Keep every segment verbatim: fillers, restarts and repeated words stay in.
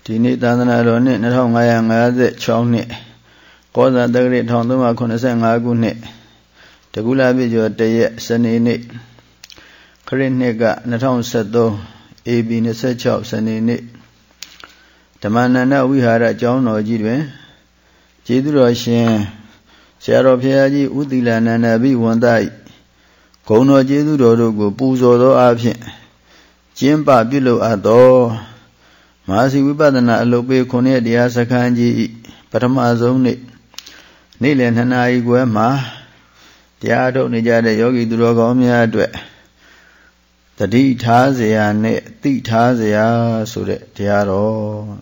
ဒီနေ့သာသနာတော်နှစ်နှစ်nghìn၅trăm၅mươi၆နှစ်ကောဇာတက္ကရာတစ်သုံးရာခုနှစ်ငါးခုနှစ်တကူလာပြည့်ကျော်တရက်စနေနေ့ခရစ်နှစ်ကနှစ်nghìn၁၃အေပီ၂၆စနေနေ့ဓမ္မနန္ဒဝိဟာရကျောင်းတော်ကြီးတွင်ကျေးဇူးတော်ရှင်ဆရာတော်ဘုရားကြီးဥသီလနန္ဒဘိဝန္တ၏ဂုဏ်တော်ကျေးဇူးတော်တို့ကိုပူဇော်သောအားဖြင့်ကျင်းပပြုလုပ်အပ်သောမဟာစီဝိပဿနာအလုပ်ပေးခုနှစ်တရားစခန်းကြီးပထမဆုံးနေ့နေ့လယ်နှစ်နာရီခွဲမှာတရားထုတ်နေကြတဲ့ယောဂီသူတော်ကောင်းများအတွက်တတိထားเสียနဲ့သိထားเสียဆိုတဲ့တရားတော်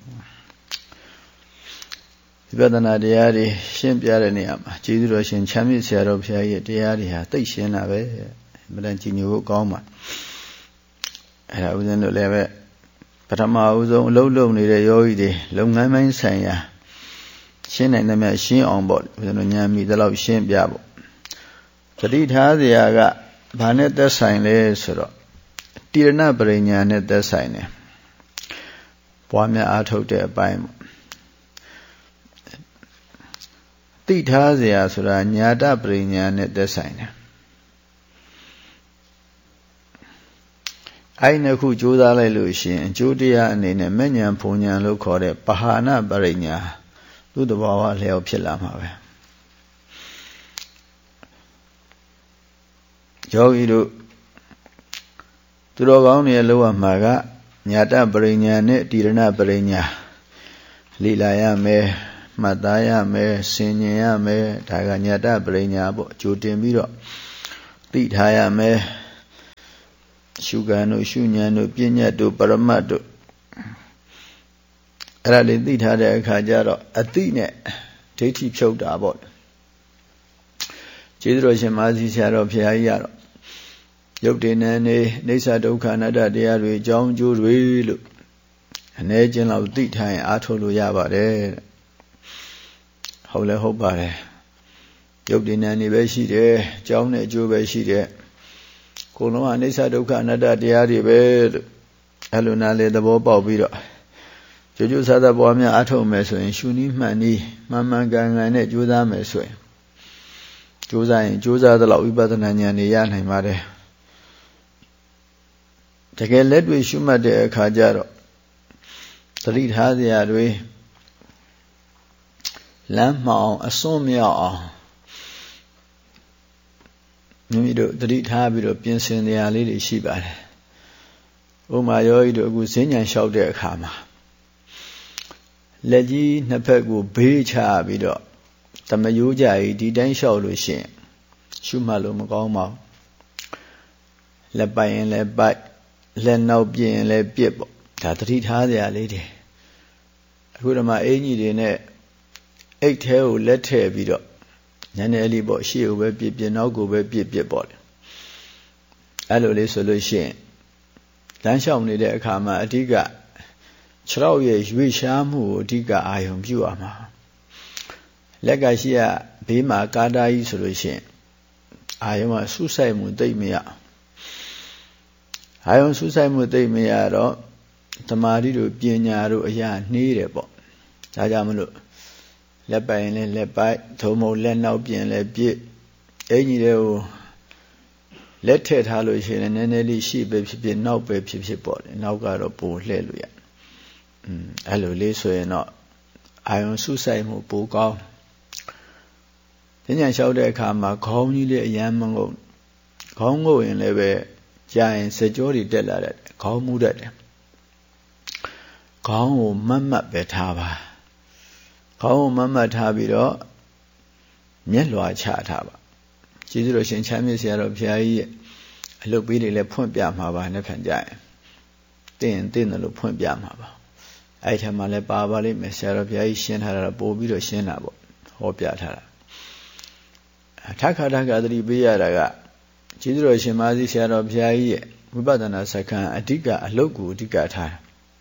ဝိပဿနာတရားတွေရှင်းပြတဲ့နေရာမှာကျေးဇူးတော်ရှင်ချမ်းမြေ့ဆရာတော်ဘုရားရဲ့တရားတွေဟာသိရှင်းတာပဲမတန်ကြည်ညိုဖို့ကောင်းပါအဲ့ဒါဦးဇင်းတို့လည်းပဲပထမဦးဆုံးအလုပ်လုပ်နေတဲ့ယောဂီတွေလုပ်ငန်းပိုင်းဆိုင်ရာရှင်းနိုင်တဲ့မြတ်ရှင်းအောင်ပေါ့ဦးဇင်းတို့ဉာဏ်မိသလောက်ရှင်းပြပေါ့တတိထားเสียကဘာနဲ့သက်ဆိုင်လဲဆိုတော့တိရဏပရိညာနဲ့သက်ဆိုင်တယ်ပွားများအားထုတ်တဲ့အပိုင်းပေါ့တိထားเสียဆိုတာညာတပရိညာနဲ့သက်ဆိုင်တယ်အဲ့နှစ်ခုကြိုးစားလိုက်လို့ရှိရင်အကျိုးတရားအနေနဲ့မဉ္ဇဉ်ဘုံဉဏ်လို့ခေါ်တဲ့ပဟာနပရိညာသူ့တဘာဝလျောက်ဖြစ်လာမှာပဲယောဂီတို့သူတော်ကောင်းတွေလောက်ရမှာကညာတပရိညာနဲ့တိရဏပရိညာလိလာရမယ်မှတ်သားရမယ်ဆင်ញင်ရမယ်ဒါကညာတပရိညာပေါ့ကြိုတင်ပြီးတော့သိထားရမယ်ရှုကံတို့ရှုဉဏ်တို့ပညာတို့ပရမတ်တို့အဲ့ဒါလေးသိထားတဲ့အခါကျတော့အသိနဲ့ဒိဋ္ဌိဖြုတ်တာပေါ့ကျေးဇူးတော်ရှင်မဟာစီဆရာတော်ဘုရားကြီးကတော့ရုပ်တည်နေနေအိဋ္ဌဒုက္ခအနတ္တတရားတွေအကြောင်းကျိုးတွေလို့အ ਨੇ ချင်းလောက်သိထားရင်အားထုတ်လို့ရပါတယ်တဲ့ဟုတ်လဲဟုတ်ပါတယ်ရုပ်တည်နေနေပဲရှိတယ်အကြောင်းနဲ့အကျိုးပဲရှိတယ်ကိုယ်လုံးကအိဋ္ဌဒုက္ခအနတ္တတရားတွေပဲလို့အဲ့လိုနားလေသဘောပေါက်ပြီးတော့ကြိုးကြိုးစားစားပွားများအားထုတ်မယ်ဆိုရင်ရှုနည်းမှန်နည်းမှန်မှန်ကန်ကန်နဲ့ကြိုးစားမယ်ဆိုရင်ကြိုးစားရင်ကြိုးစားသလောက်ဝိပဿနာဉာဏ်တွေရနိုင်ပါတယ်တကယ်လက်တွေ့ရှုမှတ်တဲ့အခါကျတော့သတိထားစရာတွေလမ်းမှောင်အစွန်းမြောက်အောင်မိမိတို့သတိထားပြီးတော့ပြင်ဆင်နေရလေးတွေရှိပါတယ်ဥပမာယောဂီတို့အခုဈဉ္ဉံလျှောက်တဲ့အခါမှာလက်ကြီးနှစ်ဖက်ကိုဘေးချပြီးတော့တမယိုးကြကြီးဒီတိုင်းလျှောက်လို့ရှိရင်ရှုမှတ်လို့မကောင်းပါဘူးလက်ပိုက်ရင်လည်းပိုက်လက်နောက်ပြင်းရင်လည်းပြစ်ပေါ့ဒါသတိထားစရာလေးတွေအခုဓမ္မအင်ကြီးတွေနဲ့အိတ်ထဲကိုလက်ထည့်ပြီးတော့နည်းနည်းလေးပေါ့ရှေ့ကိုပဲပြစ်ပြစ်နောက်ကိုပဲပြစ်ပြစ်ပေါ့လေအဲ့လိုလေးဆိုလို့ရှိရင်လမ်းလျှောက်နေတဲ့အခါမှာအဓိကခြေထောက်ရဲ့ရွေ့ရှားမှုကိုအဓိကအာရုံပြုရမှာလက်ကရှိရဘေးမှာကာတာကြီးဆိုလို့ရှိရင်အာယုံကဆုဆိုင်မှုသိမ့်မရအာယုံဆုဆိုင်မှုသိမ့်မရတော့သမာဓိတို့ပညာတို့အရာနှေးတယ်ပေါ့ဒါကြောင့်မလို့လက်ပိုင်လည်းလက်ပိုက်ထုံမုံလက်နောက်ပြင်လည်းပြစ်အင်ကြီးတွေကိုလက်ထည့်ထားလို့ရှိရင်နည်းနည်းလေးရှိပဲဖြစ်ဖြစ်နောက်ပဲဖြစ်ဖြစ်ပေါ့လေနောက်ကတော့ပိုလှည့်လို့ရอืมအဲ့လိုလေးဆိုရင်တော့အာယုံဆုဆိုင်မှုပိုကောင်းဉာဏ်လျှောက်တဲ့အခါမှာခေါင်းကြီးလေးအယမ်းမငုံခေါင်းငုံရင်လည်းပဲကြာရင်စကြောတွေတက်လာတယ်ခေါင်းမူတတ်တယ်ခေါင်းကိုမတ်မတ်ပဲထားပါခေါင်းကိုမတ်မတ်ထားပြီးတော့မျက်လွှာချထားပါကျေးဇူးတော်ရှင်ချမ်းမြေ့ဆရာတော်ဘုရားကြီးရဲ့အလုပ်ပေးတွေလည်းဖွင့်ပြမှာပါနဲ့ဖန်ကြရင်တင်းရင်တင်းတယ်လို့ဖွင့်ပြမှာပါအဲ့ထက်မှလည်းပါပါလိမ့်မယ်ဆရာတော်ဘုရားကြီးရှင်းထားတာပို့ပြီးတော့ရှင်းတာပေါ့ဟောပြထားတာထခါထခါသတိပေးရတာကကျေးဇူးတော်ရှင်မဟာဆရာတော်ဘုရားကြီးရဲ့ဝိပဿနာစခန်းအဓိကအလုပ်ကိုအဓိကထား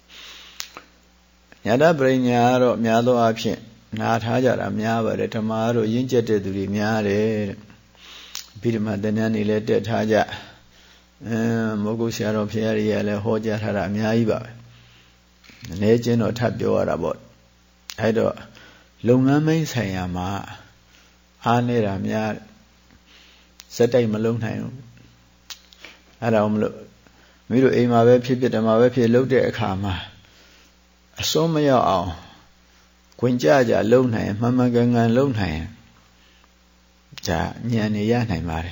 ညာတပရိညာကတော့အများသောအားဖြင့်နားထားကြတာများပါတယ်ဓမ္မကတော့ရင့်ကျက်တဲ့သူတွေများတယ်တဲ့ဗိဓမာသင်္นานတွေလည်းတက်ထားကြအဲမောဂုဆရာတော်ဘုရားကြီးကလည်းဟောကြားထားတာအများကြီးပါပဲနေချင်းတော့ထပ်ပြောရတာပေါ့အဲ့တော့လုပ်ငန်းမိတ်ဆိုင်ရာမှာအားနေတာများစက်တိုက်မလုံးနိုင်ဘူးအဲ့ဒါမလို့မိတို့အိမ်မှာပဲဖြစ်ဖြစ်ဓမ္မပဲဖြစ်လုပ်တဲ့အခါမှာအစွန်းမရောက်အောင်ခွင်ကြကြလုံနိုင်မှန်မှန်ကန်ကန်လုံနိုင်ဒါဉာဏ်နေရနိုင်ပါတယ်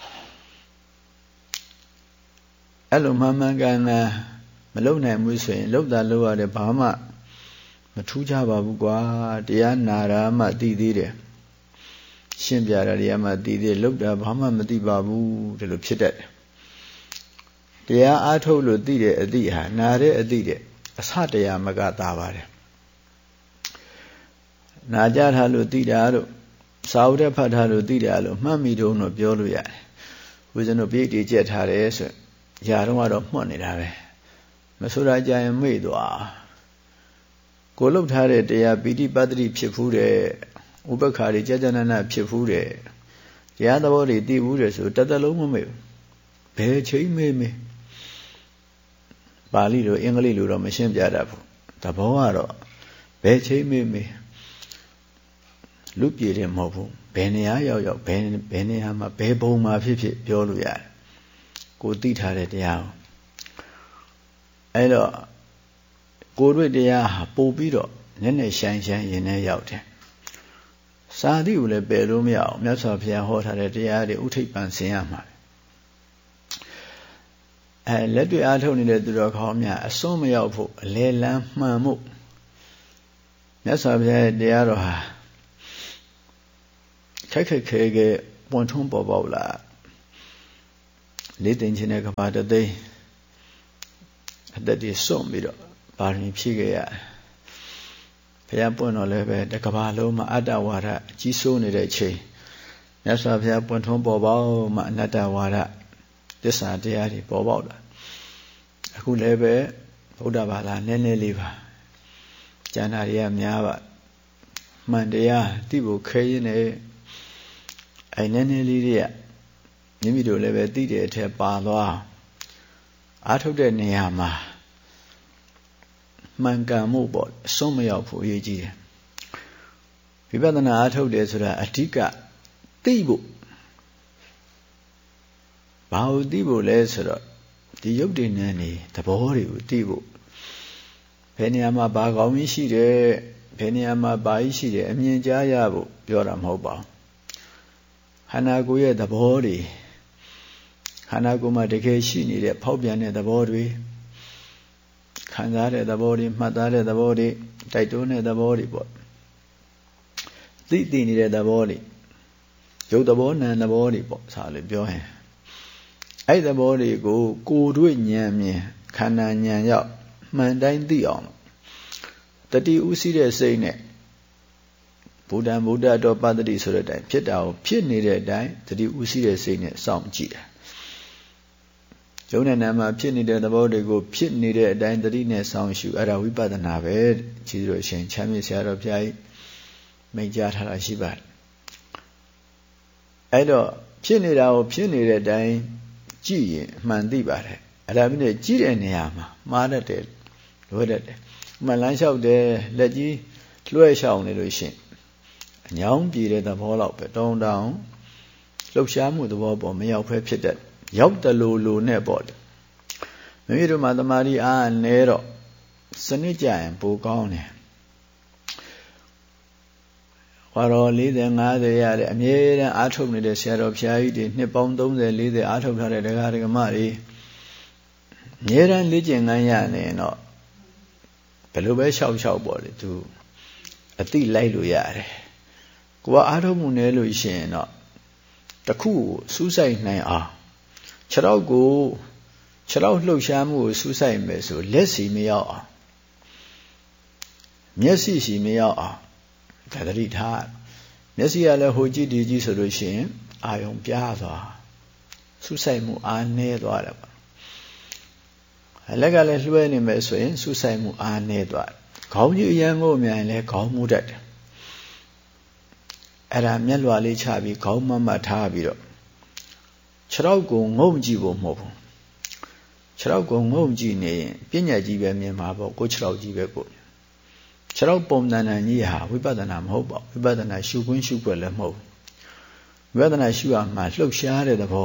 အဲ့လိုမှန်မှန်ကန်ကန်မလုံနိုင်ဘူးဆိုရင်လုံတာလုံရတယ်ဘာမှမထူးကြပါဘူးကွာတရားနာတာမှသိသေးတယ်ရှင်းပြတာတရားမှသိသေးလုံတာဘာမှမသိပါဘူးဒီလိုဖြစ်တတ်တယ်တရားအားထုတ်လို့သိတဲ့အသိဟာနာတဲ့အသိတဲ့အစတရားမကသာပါတယ်နာကြထားလို့သိတာလို့စာအုပ်ထဲဖတ်ထားလို့သိတာလို့မှတ်မိတုံးတော့ပြောလို့ရတယ်ဦးဇင်းတို့ပြည့်တည်ကြက်ထားတယ်ဆိုရာတော့ကတော့မှတ်နေတာပဲမဆိုတာကြရင်မေ့သွားကိုလှုပ်ထားတဲ့တရားပိဋိပတ်တိဖြစ်ဖူးတယ်ဥပက္ခာတွေကြာကြာနာနာဖြစ်ဖူးတယ်တရားသဘောတွေသိဖူးတယ်ဆိုတသက်လုံးမမေ့ဘူးဘယ်ချိန်မေ့မေ့ပါဠိလိုအင်္ဂလိပ်လိုတော့မရှင်းပြတတ်ဘူးသဘောကတော့ဘယ်ချိန်မေ့မေ့လူပြေတယ်မဟုတ်ဘူးဘယ်နေရာရောက်ရောက်ဘယ်ဘယ်နေရာမှာဘယ်ဘုံမှာဖြစ်ဖြစ်ပြောလို့ရတယ်ကိုသိထားတဲ့တရားကိုအဲ့တော့ကိုတွေ့တရားဟာပို့ပြီးတော့နည်းနည်းရှိုင်းရှိုင်းရင်ထဲရောက်တယ်စာသီကိုလည်းပယ်လို့မရအောင်မြတ်စွာဘုရားဟောထားတဲ့တရားတွေဥထိပ်ပန်ဆင်ရမှာအဲလက်တွေ့အားထုတ်နေတဲ့သူတော်ကောင်းများအစွန်းမရောက်ဖို့အလဲလန်းမှန်မှုမြတ်စွာဘုရားရဲ့တရားတော်ဟာခက်ခက်ခဲခဲပွန်ထွန်းပေါ်ပေါက်လာလေးသိင်ခြင်းတဲ့ကဘာတသိန်းအသက်တွေစွန့်ပြီးတော့ပါရမီဖြည့်ခဲ့ရတယ်ဘုရားပွင့်တော်လည်းပဲတကဘာလုံးမှာအတ္တဝါဒအကြီးစိုးနေတဲ့ချိန်မြတ်စွာဘုရားပွင့်ထွန်းပေါ်ပေါက်မှအနတ္တဝါဒသစ္စာတရားတွေပေါ်ပေါက်လာအခုလည်းပဲဗုဒ္ဓဘာသာနည်းနည်းလေးပါကျမ်းစာတွေကများပါမှန်တရားသိဖို့ခဲရင်းနဲ့အဲနည်းနည်းလေးတွေကမိမိတို့လည်းပဲသိတဲ့အထက်ပါသွားအားထုတ်တဲ့နေရာမှာမှန်ကန်မှုပေါ့အဆုံးမရောက်ဖို့အရေးကြီးတယ်ဝိပဿနာအားထုတ်တယ်ဆိုတာအဓိကသိဖို့ဘာလို့သိဖို့လဲဆိုတော့ဒီယုတ်တည်နေနေသဘောတွေကိုသိဖို့ဘယ်နေရာမှာဘာကောင်းကြီးရှိတယ်ဘယ်နေရာမှာဘာကြီးရှိတယ်အမြင်ကြားရဖို့ပြောတာမဟုတ်ပါဘူးခန္ဓာကိုယ်ရဲ့သဘောတွေခန္ဓာကိုယ်မှာတကယ်ရှိနေတဲ့ဖောက်ပြန်တဲ့သဘောတွေခံစားတဲ့သဘောတွေမှတ်သားတဲ့သဘောတွေတိုက်တွန်းတဲ့သဘောတွေပေါ့သိသိနေတဲ့သဘောတွေရုပ်သဘောနာမ်သဘောတွေပေါ့çaလို့ပြောရင်အဲ့သဘောတွေကိုကိုယ်တွေ့ဉာဏ်မြင်ခန္ဓာဉာဏ်ရောက်မှန်တိုင်းသိအောင်တတိဥသိတဲ့စိတ်နဲ့ဗုဒ္ဓံဗုဒ္ဓတော်ပတ္တိဆိုတဲ့အတိုင်းဖြစ်တာကိုဖြစ်နေတဲ့အတိုင်းတတိဥသိတဲ့စိတ်နဲ့စောင့်ကြည့်တာယုံနဲ့နာမှာဖြစ်နေတဲ့သဘောတွေကိုဖြစ်နေတဲ့အတိုင်းတတိနဲ့စောင့်ရှုအဲ့ဒါဝိပဿနာပဲကြီးလို့ရှင်ချမ်းမြေ့ဆရာတော်ဘုရားကြီးမိန့်ကြားထားတာရှိပါတယ်အဲ့တော့ဖြစ်နေတာကိုဖြစ်နေတဲ့အတိုင်းကြည့်ရင်အမှန်သိပါတယ်အဲ့ဒါမျိုးနဲ့ကြည့်တဲ့နေရာမှာမှားတတ်တယ်လွဲတတ်တယ်မှန်လန်းလျှောက်တယ်လက်ကြီးလွှဲလျှောက်နေလို့ရှင်အညောင်းပြေတဲ့သဘောလောက်ပဲတောင်းတောင်းလှုပ်ရှားမှုသဘောပေါ်မရောက်ဖဲဖြစ်တတ်ရောက်တလူလူနဲ့ပေါ့မိမိတို့မှာတမာရီအားနဲတော့စနစ်ကြရင်ပိုကောင်းတယ်ဟောတော်၄၀ ၅၀ရတဲ့အမြဲတမ်းအားထုတ်နေတဲ့ဆရာတော်ဘုရားကြီးတွေနှစ်ပေါင်း၃၀ ၄၀အားထုတ်ထားတဲ့ဒကာဒကမတွေအမြဲတမ်းလေ့ကျင့်ခန်းရနေတော့ဘယ်လိုပဲရှောက်ရှောက်ပေါ့လေသူအတိလိုက်လို့ရတယ်ကိုကအားထုတ်မှုနဲလို့ရှိရင်တော့တခုကိုစူးစိုက်နိုင်အောင်ခြေထောက်ကိုခြေထောက်လှုပ်ရှားမှုကိုစူးစိုက်မယ်ဆိုလက်စီမရောက်အောင်မျက်စိစီမရောက်အောင်ဒါတတိထားမျက်စိကလည်းဟိုကြည့်ဒီကြည့်ဆိုလို့ရှိရင်အာယုံပြားသွားစူးစိုက်မှုအားနည်းသွားတယ်ပေါ့လက်ကလည်းလွှဲနေမယ်ဆိုရင်စူးစိုက်မှုအားနည်းသွားတယ်ခေါင်းကြီးအရန်ကိုမြန်လည်းခေါင်းမှုတတ်တယ်အဲ့ဒါမျက်လွှာလေးချပြီးခေါင်းမမထားပြီးတော့ခြေထောက်ကိုငုံကြည့်ဖို့မဟုတ်ဘူးခြခြေထောက်ကိုငုံကြည့်နေရင်ပညာကြီးပဲမြင်မှာပေါ့ကိုခြေထောက်ကြီးပဲကိုခြေထောက်ပုံတန်တန်ကြီးဟာဝိပဿနာမဟုတ်ပါဘူးဝိပဿနာရှုခွင်းရှုွက်လည်းမဟုတ်ဝိပဿနာရှုရမှာလှုပ်ရှားတဲ့သဘော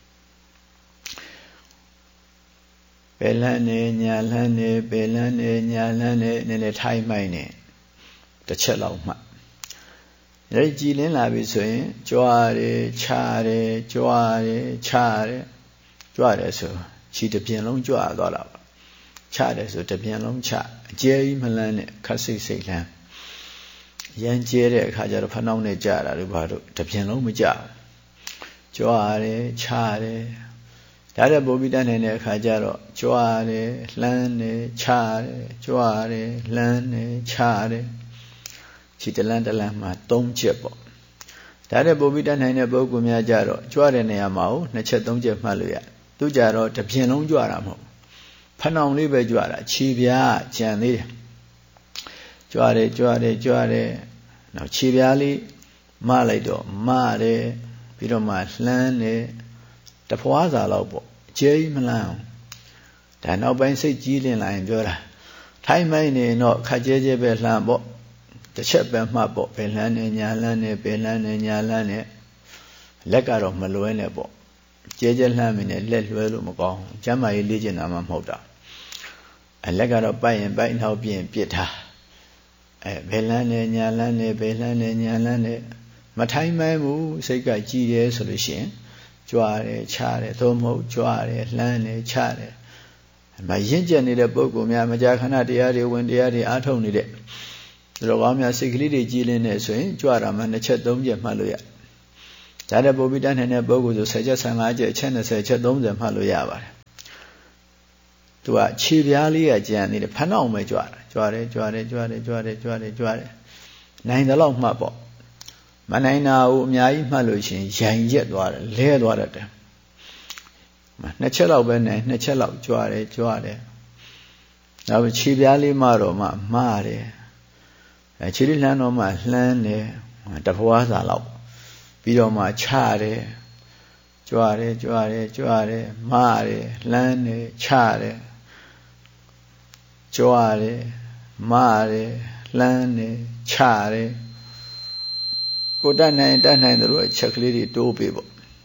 ပယ်လန်းနေညာလန်းနေပယ်လန်းနေညာလန်းနေနည်းနည်းထိုင်မိုင်းနေတစ်ချက်လောက်မှဒါကြည်လင်းလာပြီဆိုရင်ကြွားတယ်ခြားတယ်ကြွားတယ်ခြားတယ်ကြွားတယ်ဆိုခြေတစ်ပြင်လုံးကြွားသွားတာပါခြားတယ်ဆိုတစ်ပြင်လုံးခြားအကျဲကြီးမလန်းနဲ့ခက်စိတ်စိတ်လန်းရမ်းကျဲတဲ့အခါကျတော့ဖနှောင်းနဲ့ကြာတာတို့ဘာတို့တစ်ပြင်လုံးမကြကြွားတယ်ခြားတယ်ဒါတဲ့ပုပ္ပိတနိုင်တဲ့အခါကျတော့ကြွားတယ်လှမ်းတယ်ခြားတယ်ကြွားတယ်လှမ်းတယ်ခြားတယ်ခြေတလန်းတလန်းမှာသုံးချက်ပေါ့ဒါတဲ့ပုပ္ပိတနိုင်တဲ့ပုဂ္ဂိုလ်များကြတော့ကြွားတဲ့နေရာမှာကိုနှစ်ချက်သုံးချက်မှတ်လို့ရသူကြတော့တစ်ပြင်လုံးကြွားတာမဟုတ်ဖနှောင်လေးပဲကြွားတာခြေပြားကြံသေးတယ်ကြွားတယ်ကြွားတယ်ကြွားတယ်နောက်ခြေပြားလေးမလိုက်တော့မတယ်ပြီးတော့မှလှမ်းတယ်တဖွာစာလောက်ပေါ့အကျဲကြီးမလန်းအောင်ဒါနောက်ပိုင်းစိတ်ကြီးလင်းလာရင်ပြောတာထိုင်းမိုင်းနေတော့ခက်ကျဲကျဲပဲလှမ်းပေါ့တစ်ချက်ပဲမှတ်ပေါ့ဘယ်လှမ်းနေညာလှမ်းနေဘယ်လှမ်းနေညာလှမ်းနေလက်ကတော့မလွဲနဲ့ပေါ့ကျဲကျဲလှမ်းမိနေလက်လွဲလို့မကောင်းကျမ်းမာရေးလေ့ကျင့်တာမှမဟုတ်တာအလက်ကတော့ပိုက်ရင်ပိုက်နောက်ပြင်းပြစ်ထားအဲဘယ်လှမ်းနေညာလှမ်းနေဘယ်လှမ်းနေညာလှမ်းနေမထိုင်းမိုင်းဘူးစိတ်ကကြည်တယ်ဆိုလို့ရှိရင်ကြွားတယ်ခြားတယ်သို့မဟုတ်ကြွားတယ်လှမ်းတယ်ခြားတယ်မရင့်ကျက်နေတဲ့ပုဂ္ဂိုလ်များမကြာခဏတရားတွေဝင်တရားတွေအားထုတ်နေတဲ့သူတော်ကောင်းများစိတ်ကလေးတွေကြည်လင်းနေဆိုရင်ကြွားတာမှနှစ်ချက်သုံးချက်မှတ်လို့ရဒါတဲ့ပုပ္ပိတနိုင်တဲ့ပုဂ္ဂိုလ်ဆိုဆယ်ချက်ဆယ်ငါးချက်အချက်နှစ်ဆယ်ချက်သုံးဆယ်မှတ်လို့ရပါတယ်သူကခြေပြားလေးကကြံနေတယ်ဖနှောင်းပဲကြွားတာကြွားတယ်ကြွားတယ်ကြွားတယ်ကြွားတယ်ကြွားတယ်ကြွားတယ်နိုင်တယ်လို့မှတ်ပေါ့မနိုင်တာကိုအများကြီးမှတ်လို့ရှိရင်ရိုင်ရက်သွားတယ်လဲသွားတတ်တယ်နှစ်ချက်လောက်ပဲနိုင်နှစ်ချက်လောက်ကြွားတယ်ကြွားတယ်နောက်ခြေပြားလေးမှတော့မှမှားတယ်အဲခြေလေးလှမ်းတော့မှလှမ်းတယ်တဖွာစာလောက်ပြီးတော့မှခြားတယ်ကြွားတယ်ကြွားတယ်ကြွားတယ်မှားတယ်လှမ်းတယ်ခြားတယ်ကြွားတယ်မှားတယ်လှမ်းတယ်ခြားတယ်ကိုတတ်နိုင်တတ်နိုင်တို့အချက်ကလေးတွေတိုးပေးပေါ့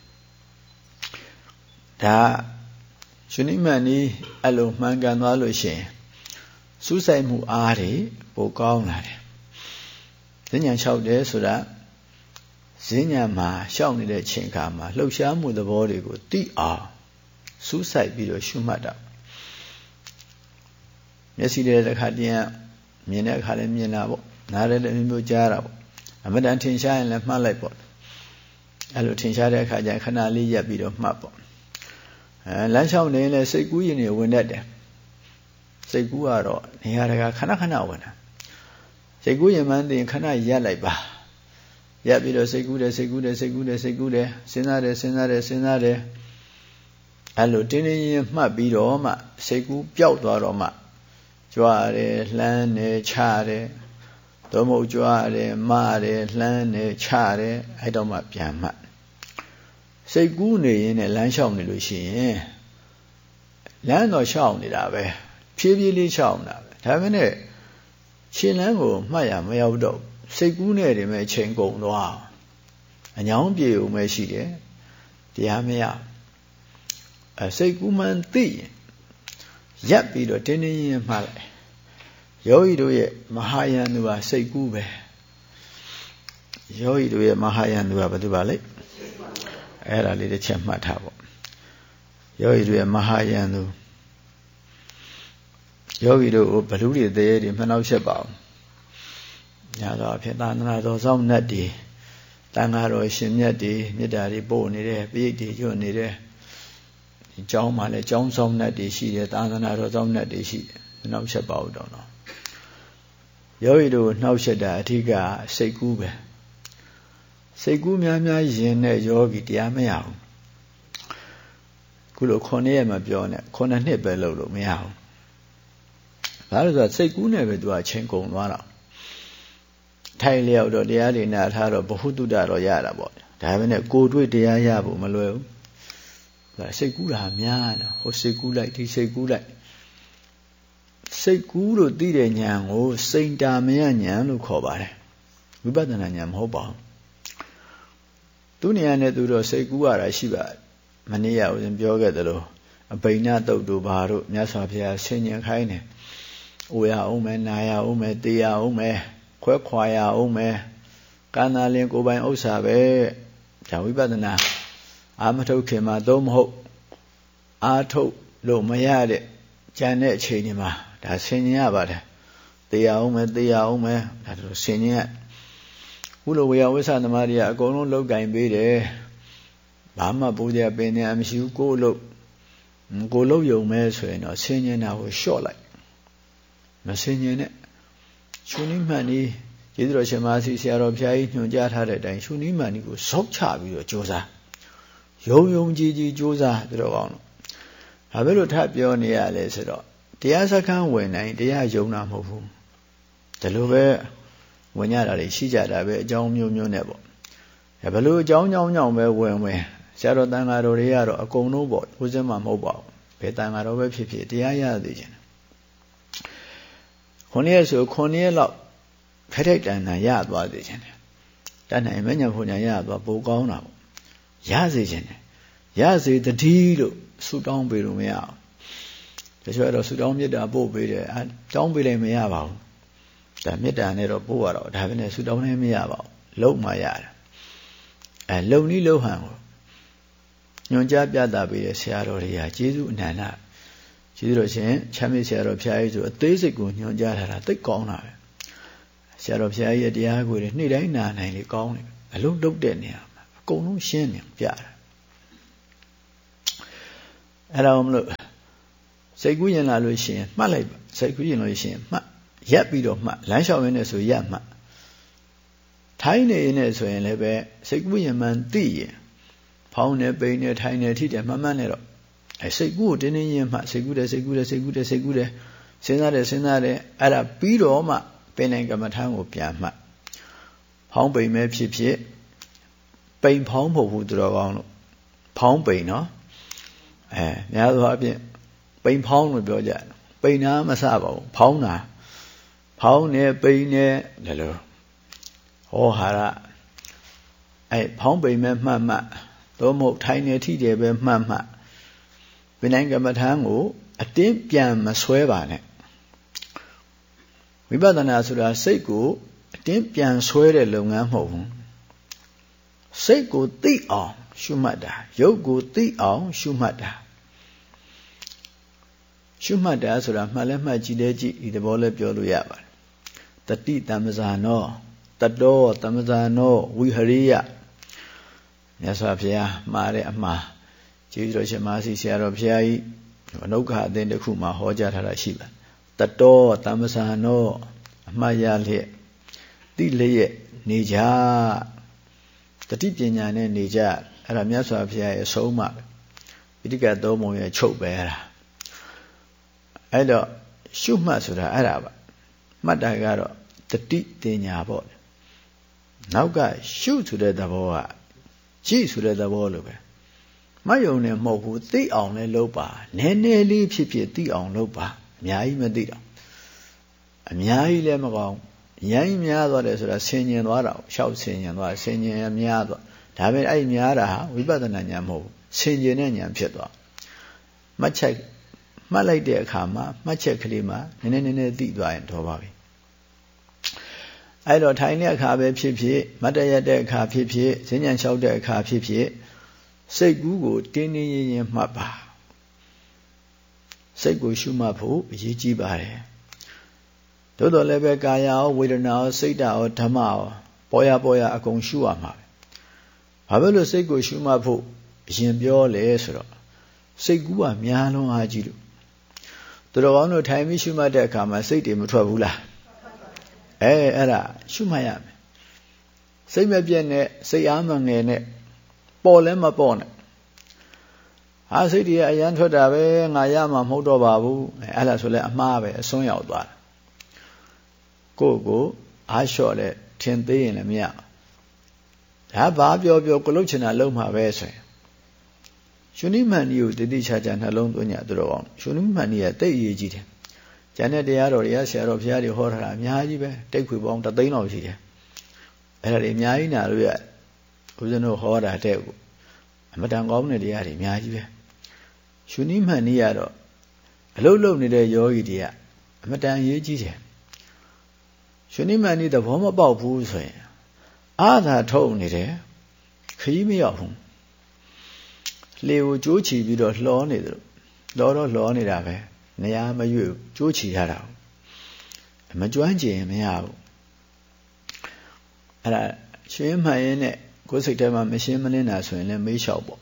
ဒါရှင်နိမန်ဤအဲ့လိုမှန်ကန်သွားလို့ရှိရင်စူးစိုက်မှုအားတွေပိုကောင်းလာတယ်ဈဉ္ဉံလျှောက်တယ်ဆိုတာဈဉ္ဉံမှာရှောက်နေတဲ့ချိန်ခါမှာလှုပ်ရှားမှုသဘောတွေကိုသိအောင်စူးစိုက်ပြီးတော့ရှုမှတ်တာမျက်စိတဲ့တစ်ခါတည်းမြင်တဲ့အခါလည်းမြင်တာပေါ့နားလည်းလည်းမျိုးကြားတာပေါ့အမတန်ထင်ရှားရင်လည်းမှတ်လိုက်ပေါ့အဲ့လိုထင်ရှားတဲ့အခါကျခဏလေးရပ်ပြီးတော့မှတ်ပေါ့အဲလမ်းလျှောက်နေရင်လည်းစိတ်ကူးရင်တွေဝင်တတ်တယ်စိတ်ကူးကတော့နေရာတကာခဏခဏဝင်တာစိတ်ကူးရင်မှန်းသိရင်ခဏရပ်လိုက်ပါရပ်ပြီးတော့စိတ်ကူးတယ်စိတ်ကူးတယ်စိတ်ကူးတယ်စိတ်ကူးတယ်စဉ်းစားတယ်စဉ်းစားတယ်စဉ်းစားတယ်အဲ့လိုတင်းတင်းရင်မှတ်ပြီးတော့မှစိတ်ကူးပျောက်သွားတော့မှကြွားတယ်လှမ်းတယ်ခြားတယ်သို့မဟုတ်ကြွားတယ်မှားတယ်လှမ်းတယ်ခြားတယ်အဲ့တော့မှပြန်မှတ်စိတ်ကူးနေရင်လည်းလမ်းလျှောက်နေလို့ရှိရင်လမ်းတော့လျှောက်နေတာပဲဖြည်းဖြည်းလေးလျှောက်နေတာပဲဒါပေမဲ့ခြေလမ်းကိုမှတ်ရမရောက်တော့စိတ်ကူးနေတယ်မဲ့ချိန်ကုန်သွားအညောင်းပြေုံပဲရှိတယ်တရားမရအဲစိတ်ကူးမှန်းသိရင်ရပ်ပြီးတော့တင်းတင်းရင်မှတ်လိုက်ယောဂီတို့ရဲ့မဟာယန္တုဟာစိတ်ကူးပဲယောဂီတို့ရဲ့မဟာယန္တုဟာဘာလို့ပါလဲအဲ့ဒါလေးတစ်ချက်မှတ်ထားပေါ့ယောဂီတို့ရဲ့မဟာယန္တုယောဂီတို့ဘလူတွေသေးတွေမနှောက်ချက်ပါဘူးညာတော့အဖြစ်သာသနာတော်ဆောင်နှက်တွေတန်ဃာတော်ရှင်မြတ်တွေမေတ္တာတွေပို့နေတယ်ပိဋိတွေညွတ်နေတယ်ဒီကျောင်းမှာလည်းကျောင်းဆောင်နှက်တွေရှိတယ်သာသနာတော်ဆောင်နှက်တွေရှိတယ်မနှောက်ချက်ပါဘူးတော့နော်ယောဂီတို့နှောက်ချက်တာအထူးကစိတ်ကူးပဲစိတ်ကူးများများရင်တဲ့ယောဂီတရားမရဘူးခုလိုခုနှစ်ရက်မှပြောနေခုနှစ်နှစ်ပဲလုပ်လို့မရဘူးဘာလို့ဆိုတော့စိတ်ကူးနဲ့ပဲသူကချင်းကုန်သွားတော့ထိုင်လျောက်တော့တရားတွေနာထားတော့ဘ ഹു တုတ္တတော့ရတာပေါ့ဒါပေမဲ့ကိုယ်တွေ့တရားရဖို့မလွယ်ဘူးစိတ်ကူးတာများတယ်ဟိုစိတ်ကူးလိုက်ဒီစိတ်ကူးလိုက်စိတ်ကူးလို့သိတဲ့ဉာဏ်ကိုစိတ်တာမယဉာဏ်လို့ခေါ်ပါတယ်ဝိပဿနာဉာဏ်မဟုတ်ပါဘူးသူနေရာနဲ့သူတော့စိတ်ကူးရတာရှိပါမနေ့ကဦးဇင်းပြောခဲ့သလိုအဘိညာတုတ်တို့ဘာတို့မြတ်စွာဘုရားဆင်ញင်ခိုင်းတယ်အိုရအောင်မယ်နာရအောင်မယ်တေးရအောင်မယ်ခွဲခွာရအောင်မယ်ကံသာလင်ကိုယ်ပိုင်ဥစ္စာပဲဒါဝိပဿနာအာမထုတ်ခင်မှာသုံးမဟုတ်အာထုတ်လို့မရတဲ့ဉာဏ်နဲ့အချိန်ဒီမှာဒါဆင်ញင်ရပါတယ်တေးရအောင်မယ်တေးရအောင်မယ်ဒါတို့ဆင်ញင်ရခုလိုဝေယဝိသသမားတွေကအကုန်လုံးလောက်ကင်ပေးတယ်ဘာမှပူကြပင်နေအမရှိဘူးကိုယ်လို့ကိုယ်လို့ယုံမဲဆိုရင်တော့ဆင်ញင်တာကိုလျှော့လိုက်မဆင်ញင်နဲ့ရှုနိမှန်ဤကျေးဇူးတော်ရှင်မဆီဆရာတော်ဘုရားကြီးညွှန်ကြားထားတဲ့အတိုင်းရှုနိမှန်ဤကိုဇောက်ချပြီးတော့ကြိုးစားယုံယုံကြည်ကြည်ကြိုးစားပြီးတော့ကောင်းတော့ဘာဖြစ်လို့ထပ်ပြောနေရလဲဆိုတော့တရားစခန်းဝင်နိုင်တရားယုံတာမဟုတ်ဘူးဒါလိုပဲဝင်ရတာတွေရှိကြတာပဲအကြောင်းမျိုးမျိုးနဲ့ပေါ့ဘယ်လိုအကြောင်းကြောင်းကြောင့်ပဲဝင်ဝင်ဆရာတော်တန်ဃာတော်တွေကတော့အကုန်လုံးပေါ့ဦးစင်းမှမဟုတ်ပါဘူးဘယ်တန်ဃာတော်ပဲဖြစ်ဖြစ်တရားရသေးခြင်းခုနှစ်ရက်ဆိုခုနှစ်ရက်လောက်ဖက်ထိုက်တန်တန်ရသွားသေးခြင်းတန်နိုင်မညာဖို့ညာရသွားပိုကောင်းတာပေါ့ရစေခြင်းရစေတတိလို့ဆူတောင်းပေးလို့မရအောင်တချို့တော့ဆူတောင်းမြတ်တာပို့ပေးတယ်အဲတောင်းပေးလိုက်မရပါဘူးဒါမြတ်တာနဲ့တော့ပို့ရတော့ဒါပဲနဲ့ဆူတောင်းလည်းမရပါဘူးလုံးမရတယ်အဲလုံနည်းလုံဟန်ကိုညွန်ကြားပြတာပေးတဲ့ဆရာတော်တွေကကျေးဇူးအနန္တကျေးဇူးတော်ရှင်ချမ်းမြေ့ဆရာတော်ဘုရားကြီးဆိုအသေးစိတ်ကိုညွန်ကြားထားတာသိကောင်းတာပဲဆရာတော်ဘုရားကြီးရဲ့တရားကိုတွေနေ့တိုင်းနာနိုင်လေကောင်းတယ်အလုံးတုတ်တဲ့နေရာမှာအကုန်လုံးရှင်းနေပြတာအဲ့ဒါမလို့စိတ်ကူးရင်လာလို့ရှိရင်မှတ်လိုက်ပါစိတ်ကူးရင်လို့ရှိရင်မှတ်ရက်ပြီးတော့မှတ်လမ်းလျှောက်ရင်းနဲ့ဆိုရက်မှတ်ထိုင်းနေရင်းနဲ့ဆိုရင်လည်းပဲစိတ်ကူးရင်မှန်သိရင်ဖောင်းနေပိန်နေထိုင်နေထိတယ်မှတ်မှတ်နေတော့အဲစိတ်ကူးကိုတင်းတင်းရင်မှစိတ်ကူးတယ်စိတ်ကူးတယ်စိတ်ကူးတယ်စိတ်ကူးတယ်စဉ်းစားတယ်စဉ်းစားတယ်အဲ့ဒါပြီးတော့မှပင်နိုင်ကမ္မထမ်းကိုပြန်မှတ်ဖောင်းပိန်မဲ့ဖြစ်ဖြစ်ပိန်ဖောင်းဖို့ဘူးတော်ကောင်းလို့ဖောင်းပိန်နော်အဲများသောအားဖြင့်ပိန်ဖောင်းလို့ပြောကြတယ်ပိန်နာမစပါဘူးဖောင်းတာဖောင်းနေပိန်နေလည်းလို့ဟောဟာရအဲဖောင်းပိန်မဲ့မှတ်မှတ်သို့မဟုတ်ထိုင်နေထိတယ်ပဲမှတ်မှတ်ပင်နိုင်ကမ္မထမ်းကိုအတင်းပြန်မဆွဲပါနဲ့ဝိပဿနာဆိုတာစိတ်ကိုအတင်းပြန်ဆွဲတဲ့လုပ်ငန်းမဟုတ်ဘူးစိတ်ကိုသိအောင်ရှုမှတ်တာရုပ်ကိုသိအောင်ရှုမှတ်တာရှုမှတ်တာဆိုတာမှတ်လဲမှတ်ကြည့်လဲကြည့်ဒီသဘောလဲပြောလို့ရပါတယ်တတိတမ္ပဇာနောတတောတမ္ပဇာနောဝိဟရိယမြတ်စွာဘုရားမှားတဲ့အမှားကျေးဇူးတော်ရှင်မဆီဆရာတော်ဘုရားကြီးအနုက္ခအသင်တစ်ခုမှာဟောကြားထားတာရှိပါတယ်တတောတမ္ပဇာနောအမှားရလျက်တိလျက်နေကြတတိပညာနဲ့နေကြအဲ့ဒါမြတ်စွာဘုရားရဲ့အဆုံးအမပိဋကတ်သုံးပုံရဲ့ချုပ်ပဲအဲ့ဒါအဲ့တော့ရှုမှတ်ဆိုတာအဲ့ဒါပါမှတ်တာကတော့တတိတင်ညာပေါ့နောက်ကရှုဆိုတဲ့သဘောကကြည့်ဆိုတဲ့သဘောလိုပဲမယုံနဲ့မဟုတ်ဘူးသိအောင်လဲလုပ်ပါနည်းနည်းလေးဖြစ်ဖြစ်သိအောင်လုပ်ပါအများကြီးမသိတော့အများကြီးလည်းမကောင်းရိုင်းများသွားတယ်ဆိုတာဆင်ញင်သွားတာရှောက်ဆင်ញင်သွားဆင်ញင်များသွားဒါပဲအဲ့များတာဟာဝိပဿနာဉာဏ်မဟုတ်ဘူးဆင်ញင်တဲ့ဉာဏ်ဖြစ်သွားမှတ်ချက်မှတ်လိုက်တဲ့အခါမှာမှတ်ချက်ကလေးမှာနည်းနည်းနည်းနည်းသိသွားရင်တော့ပါပြီအဲ့တော့ထိုင်တဲ့အခါပဲဖြစ်ဖြစ်မတ်တရတဲ့အခါဖြစ်ဖြစ်ဈဉ္ဉံလျှောက်တဲ့အခါဖြစ်ဖြစ်စိတ်ကူးကိုတင်းတင်းရင်ရင်မှတ်ပါစိတ်ကိုရှုမှတ်ဖို့အရေးကြီးပါတယ်သို့တော်လည်းပဲကာယရောဝေဒနာရောစိတ်ဓာတ်ရောဓမ္မရောပေါ်ရပေါ်ရအကုန်ရှုရမှာပဲဘာဖြစ်လို့စိတ်ကိုရှုမှတ်ဖို့အရင်ပြောလဲဆိုတော့စိတ်ကူးကများလုံးအားကြီးလို့သူတော်ကောင်းတို့ထိုင်ပြီးရှုမှတ်တဲ့အခါမှာစိတ်တွေမထွက်ဘူးလားအဲအဲ့ဒါရှုမှတ်ရမယ်စိတ်မပြည့်နဲ့စိတ်အားမငယ်နဲ့ပေါ်လည်းမပေါ်နဲ့ဟာစိတ်တွေအရန်ထွက်တာပဲငါရမှာမဟုတ်တော့ပါဘူးအဲ့ဒါဆိုလဲအမှားပဲအစွန်းရောက်သွားတယ်ကိုယ့်ကိုအားလျှော့တဲ့ထင်သေးရင်လည်းမရဒါဘာပြောပြောကိုလုတ်ချင်တာလုံးမှာပဲဆိုရင်ရှင်နိမှန်ဒီကိုတတိချာချာနှလုံးသွင်းကြသူတော်ကောင်းရှင်နိမှန်ဒီကတိတ်အရေးကြီးတယ်ကျန်တဲ့တရားတော်တွေကဆရာတော်ဘုရားတွေဟောထားတာအများကြီးပဲတိတ်ခွေပေါင်းတသိန်းလောက်ရှိတယ်အဲ့ဒါတွေအများကြီးနာလို့ရဦးဇင်းတို့ဟောတာတဲ့အမတန်ကောင်းတဲ့တရားတွေအများကြီးပဲရှင်နိမှန်ဒီကတော့အလုံးလုံးနေတဲ့ယောဂီတွေကအမတန်အရေးကြီးတယ်ရှင်နိမှန်ဒီသဘောမပေါက်ဘူးဆိုရင်အာသာထုတ်နေတယ်ခရီးမရောက်ဘူးလေကိုကြိုးချီပြီးတော့လှောနေတယ်လှောတော့လှောနေတာပဲနေရာမရွေ့ကြိုးချီရတာမကျွမ်းကျင်မရဘူးအဲ့ဒါရှင်းမှန်ရင်နဲ့ကိုယ်စိတ်ထဲမှာမရှင်းမလင်းတာဆိုရင်လည်းမေးလျှောက်ပေါ့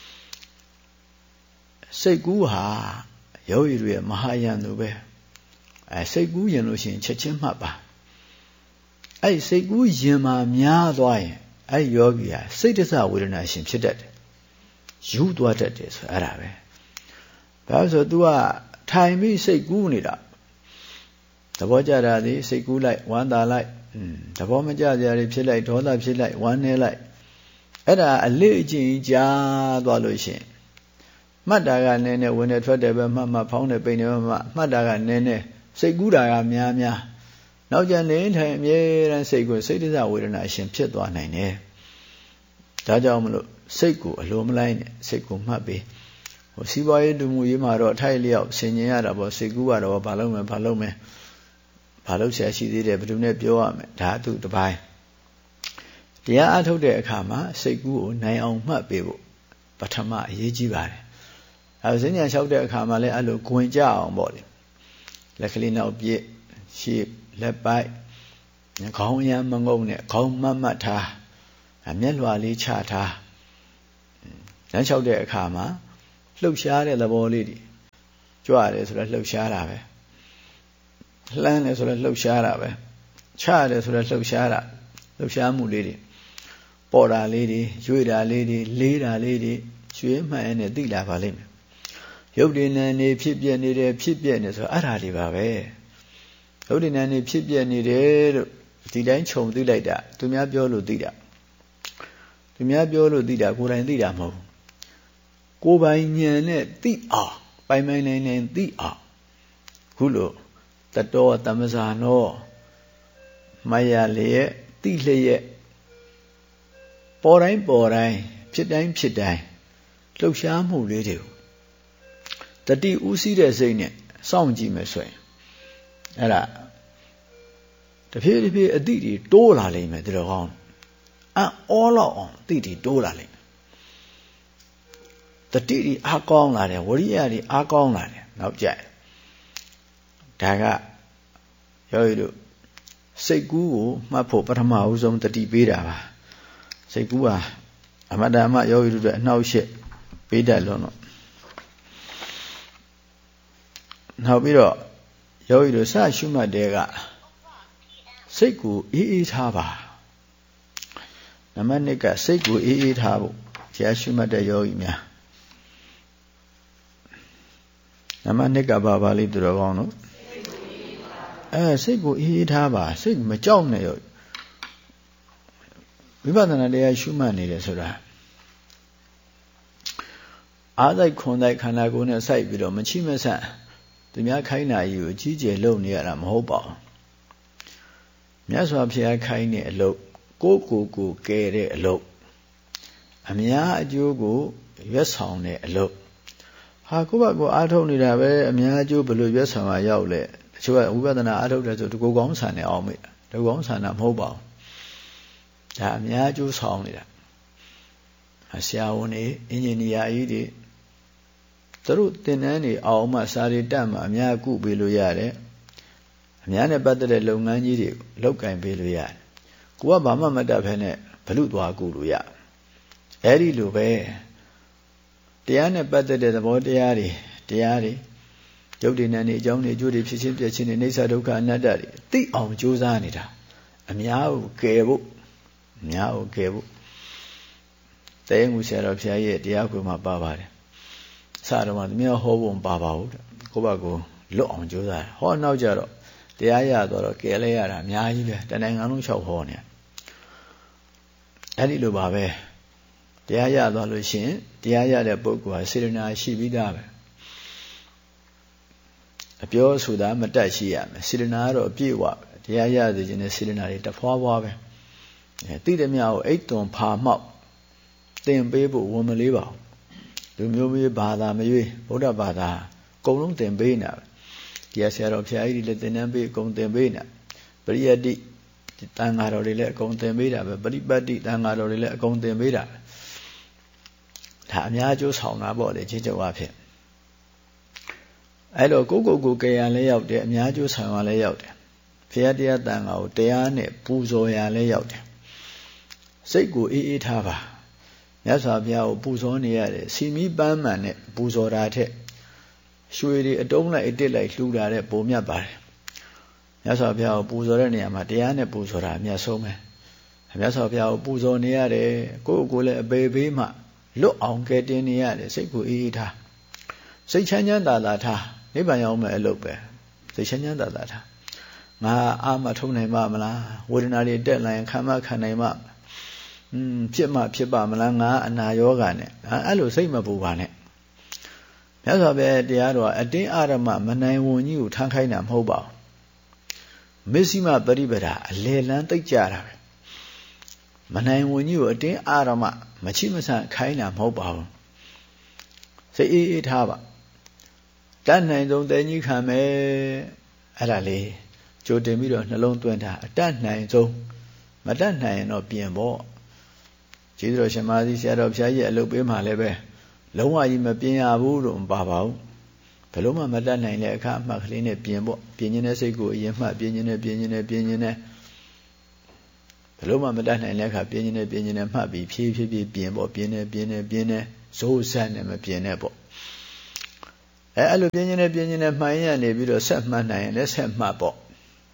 စိတ်ကူးဟာယောဂီတွေရဲ့မဟာယံသူပဲအဲစိတ်ကူးရင်လို့ရှိရင်ချက်ချင်းမှတ်ပါအဲ့စိတ်ကူးရင်မှာများသွားရင်အဲ့ယောဂီဟာစိတ်တစဝေဒနာရှင်ဖြစ်တတ်တယ်ယူသွားတတ်တယ်ဆိုအဲ့ဒါပဲဒါဆို तू ကထိုင်ပြီးစိတ်ကူးနေတာသဘောကျတာဒီစိတ်ကူးလိုက်ဝမ်းသာလိုက်သဘောမကျစရာတွေဖြစ်လိုက်ဒေါသဖြစ်လိုက်ဝမ်းနည်းလိုက်အဲ့ဒါအလေးအကျင့်ကြားသွားလို့ရှိရင်မှတ်တာကနည်းနည်းဝင်နေထွက်တယ်ပဲမှတ်မှဖောင်းတယ်ပိန်တယ်မှမှတ်တာကနည်းနည်းစိတ်ကူးတာကများများနောက်ကျနေထိုင်အမြဲတမ်းစိတ်ကိုစိတ်တစဝေဒနာရှင်ဖြစ်သွားနိုင်တယ်ဒါကြောင့်မလို့စိတ်ကိုအလိုမလိုက်နဲ့စိတ်ကိုမှတ်ပြီးဟိုစီးပွားရေးတူမှုရေးမှာတော့အထိုက်လျောက်ဆင်ញင်ရတာပေါ့စိတ်ကူးကတော့ဘာလုပ်မယ်ဘာလုပ်မယ်ဘာလုပ်ဆရာရှိသေးတယ်ဘယ်သူနဲ့ပြောရမယ်ဒါသူတစ်ပိုင်းတရားအထုတ်တဲ့အခါမှာစိတ်ကူးကိုနိုင်အောင်မှတ်ပေးဖို့ပထမအရေးကြီးပါတယ်အဲစဉ္ညာလျှောက်တဲ့အခါမှာလည်းအဲ့လိုဂွင်ကြအောင်ပေါ့လေလက်ကလေးနောက်ပြည့်ရှေ့လက်ပိုက်ခေါင်းရမ်းမငုံနဲ့ခေါင်းမတ်မတ်ထားမျက်လွှာလေးချထားလမ်းလျှောက်တဲ့အခါမှာလှုပ်ရှားတဲ့သဘောလေးတွေကြွရတယ်ဆိုတော့လှုပ်ရှားတာပဲလှမ်းတယ်ဆိုတော့လှုပ်ရှားတာပဲချရတယ်ဆိုတော့လှုပ်ရှားတာလှုပ်ရှားမှုလေးတွေပေါ်တာလေးတွေရွေ့တာလေးတွေလေးတာလေးတွေရွှေမှန်နဲ့သိလာပါလိမ့်မယ်ရုပ်တည်နေနေဖြစ်ပြနေတယ်ဖြစ်ပြနေဆိုအဲ့ဒါတွေပါပဲရုပ်တည်နေနေဖြစ်ပြနေတယ်လို့ဒီတိုင်းခြုံသိလိုက်တာသူများပြောလို့သိတာသူများပြောလို့သိတာကိုယ်တိုင်သိတာမဟုတ်ဘူးကိုယ်ပိုင်ဉာဏ်နဲ့သိအောင်ပိုင်ပိုင်နိုင်နိုင်သိအောင်ခုလိုတတောတမဇာနောမယလျက်သိလျက်ပေါ်တိုင်းပေါ်တိုင်းဖြစ်တိုင်းဖြစ်တိုင်းလှုပ်ရှားမှုလေးတွေကိုတတိဥစည်းတဲ့စိတ်နဲ့စောင့်ကြည့်မယ်ဆိုရင်အဲ့ဒါတဖြည်းဖြည်းအတိတွေတိုးလာလိမ့်မယ်ဒီလိုကောင်းအောလောက်အောင်အတိတွေတိုးလာလိမ့်မယ်တတိတွေအားကောင်းလာတယ်ဝရိယတွေအားကောင်းလာတယ်နောက်ကြဒါကယောဂီတို့စိတ်ကူးကိုမှတ်ဖို့ပထမအဦးဆုံးတတိပေးတာပါစိတ်ကူးဟာအမတ္တမယောဂီတို့အတွက်အနှောက်အယှက်ပေးတတ်လို့တော့နောက်ပြီးတော့ယောဂီတို့စရှုမှတ်တဲ့ကစိတ်ကိုအေးအေးထားပါနံပါတ်နှစ်ကစိတ်ကိုအေးအေးထားဖို့တရားရှုမှတ်တဲ့ယောဂီများနံပါတ်နှစ်ကဘာပါလိသူတော်ကောင်းတို့အဲစိတ်ကိုအေးအေးထားပါစိတ်မကြောက်နဲ့ရောဝိပဿနာတရားရှုမှတ်နေတယ်ဆိုတာအားစိတ်ခွန်စိတ်ခန္ဓာကိုယ်နဲ့စိုက်ပြီးတော့မချိမဆန့်သူများခိုင်းတာကြီးကိုကြီးကျယ်လုပ်နေရတာမဟုတ်ပါဘူးမြတ်စွာဘုရားခိုင်းတဲ့အလုပ်ကိုယ်ကိုယ်ကိုကယ်တဲ့အလုပ်အများအကျိုးကိုရွတ်ဆောင်တဲ့အလုပ်ဟာကိုယ့်ဘက်ကိုအားထုတ်နေတာပဲအများအကျိုးဘယ်လိုရွတ်ဆောင်ရရောက်လဲတချို့ကဝိပဿနာအားထုတ်တယ်ဆိုဒီကိုယ်ကောင်းဆန်နေအောင်မေ့ဒီကောင်းဆန်တာမဟုတ်ပါဘူးဒါအများအကျိုးဆောင်နေတာဆရာဝန်တွေအင်ဂျင်နီယာကြီးတွေသူတို့သင်တန်းတွေအောင်မှစာရီတက်မှအများကုပေးလို့ရတယ်အများနဲ့ပတ်သက်တဲ့လုပ်ငန်းကြီးတွေလောက်ကင်ပေးလို့ရတယ်ကိုကဘာမှမတတ်ဖဲနဲ့ဘလူသွားကုလို့ရအဲ့ဒီလိုပဲတရားနဲ့ပတ်သက်တဲ့သဘောတရားတွေတရားတွေယုတ်တိနံနေအကြောင်းတွေအကျိုးတွေဖြစ်ချင်းပြည့်ချင်းတွေအိဋ္ဌဒုက္ခအနတ္တတွေသိအောင်ကြိုးစားနေတာအများကိုကယ်ဖို့အများကိုကယ်ဖို့တရားငူဆရာတော်ဘုရားရဲ့တရားခွေမှာပါပါတယ်စတော့မှသူများဟောဖို့မပါပါဘူးကိုယ့်ဘက်ကိုလွတ်အောင်ကြိုးစားဟောနောက်ကြတော့တရားရတော့ကယ်လဲရတာအများကြီးပဲတဏ္ဍာငါလုံးလျှောက်ဟောနေအဲ့ဒီလိုပါပဲတတရားရသွားလို့ရှိရင်တရားရတဲ့ပုဂ္ဂိုလ်ဟာစေတနာရှိပြီးသားပဲအပြောဆိုတာမတတ်ရှိရမယ်စေတနာကတော့အပြည့်ဝပဲတရားရစေခြင်းနဲ့စေတနာတွေတဖွာဖွာပဲအဲသိတဲ့မြတ်ကိုအိတ်သွန်ဖာမောက်သင်ပေးဖို့ဝန်မလေးပါဘူးလူမျိုးမျိုးဘာသာမရွေးဗုဒ္ဓဘာသာအကုန်လုံးသင်ပေးနေတာပဲတရားဆရာတော်ဖျားကြီးတွေလည်းသင်တန်းပေးအကုန်သင်ပေးနေတာပရိယတ္တိတန်ဃာတော်တွေလည်းအကုန်သင်ပေးတာပဲပရိပတ်တိတန်ဃာတော်တွေလည်းအကုန်သင်ပေးတာပဲဒါအများကျိုးဆောင်တာပေါ့လေခြေကျုပ်အဖြစ်အဲ့တော့ကိုကိုကိုကြရလည်းရောက်တယ်အများကျိုးဆောင်ရလည်းရောက်တယ်ဖျားတရားတန်ဃာကိုတရားနဲ့ပူဇော်ရလည်းရောက်တယ်စိတ်ကိုအေးအေးထားပါမြတ်စွာဘုရားကိုပူဇော်နေရတယ်စီမီပန်းမှန်နဲ့ပူဇော်တာထက်ရွှေတွေအတုံးလိုက်အတစ်လိုက်လှူတာတဲ့ပုံမြတ်ပါတယ်မြတ်စွာဘုရားကိုပူဇော်တဲ့နေရာမှာတရားနဲ့ပူဇော်တာအမြတ်ဆုံးပဲမြတ်စွာဘုရားကိုပူဇော်နေရတယ်ကိုယ့်ကိုယ်လည်းအပေဘေးမှလွတ်အောင်ကဲတင်နေရတယ်စိတ်ကိုအေးအေးထားစိတ်ချမ်းချမ်းသာသာထားနိဗ္ဗာန်ရောက်မယ်အလုပ်ပဲစိတ်ချမ်းချမ်းသာသာထားငါအာမထုံနိုင်ပါမလားဝေဒနာတွေတက်လာရင်ခံမခံနိုင်မอืมဖြစ်မှဖြစ်ပါမလားငါအနာယောဂနဲ့အဲ့လိုစိတ်မပူပါနဲ့မြတ်စွာဘုရားတရားတော်အတင်းအာရမမနိုင်ဝန်ကြီးကိုထမ်းခိုင်းတာမဟုတ်ပါဘူးမစ္စည်းမပရိပဒါအလေလန်းတိတ်ကြတာပဲမနိုင်ဝန်ကြီးကိုအတင်းအာရမမချိမဆန့်ခိုင်းတာမဟုတ်ပါဘူးစိတ်အေးအေးထားပါတတ်နိုင်ဆုံးတဲကြီးခံမယ်အဲ့ဒါလေးကြိုတင်ပြီးတော့နှလုံးသွင်းတာအတတ်နိုင်ဆုံးမတတ်နိုင်ရင်တော့ပြင်ပေါ့ကျေးဇူးတော်ရှင်မကြီးဆရာတော်ဘုရားကြီးအလုပ်ပေးမှလည်းပဲလုံးဝကြီးမပြင်ရဘူးလို့မပါပါဘူးဘယ်လို့မှမတတ်နိုင်တဲ့အခါအမှတ်ကလေးနဲ့ပြင်ပေါ့ပြင်ခြင်းတဲ့စိတ်ကိုအရင်မှတ်ပြင်ခြင်းနဲ့ပြင်ခြင်းနဲ့ပြင်ခြင်းနဲ့ဘယ်လို့မှမတတ်နိုင်တဲ့အခါပြင်ခြင်းနဲ့ပြင်ခြင်းနဲ့မှတ်ပြီးဖြည်းဖြည်းဖြည်းပြင်ပေါ့ပြင်နေပြင်နေပြင်နေဇိုးဆက်နဲ့မပြင်နဲ့ပေါ့အဲအဲ့လိုပြင်ခြင်းနဲ့ပြင်ခြင်းနဲ့မှန်ရနေပြီးတော့ဆက်မှတ်နိုင်ရင်လည်းဆက်မှတ်ပေါ့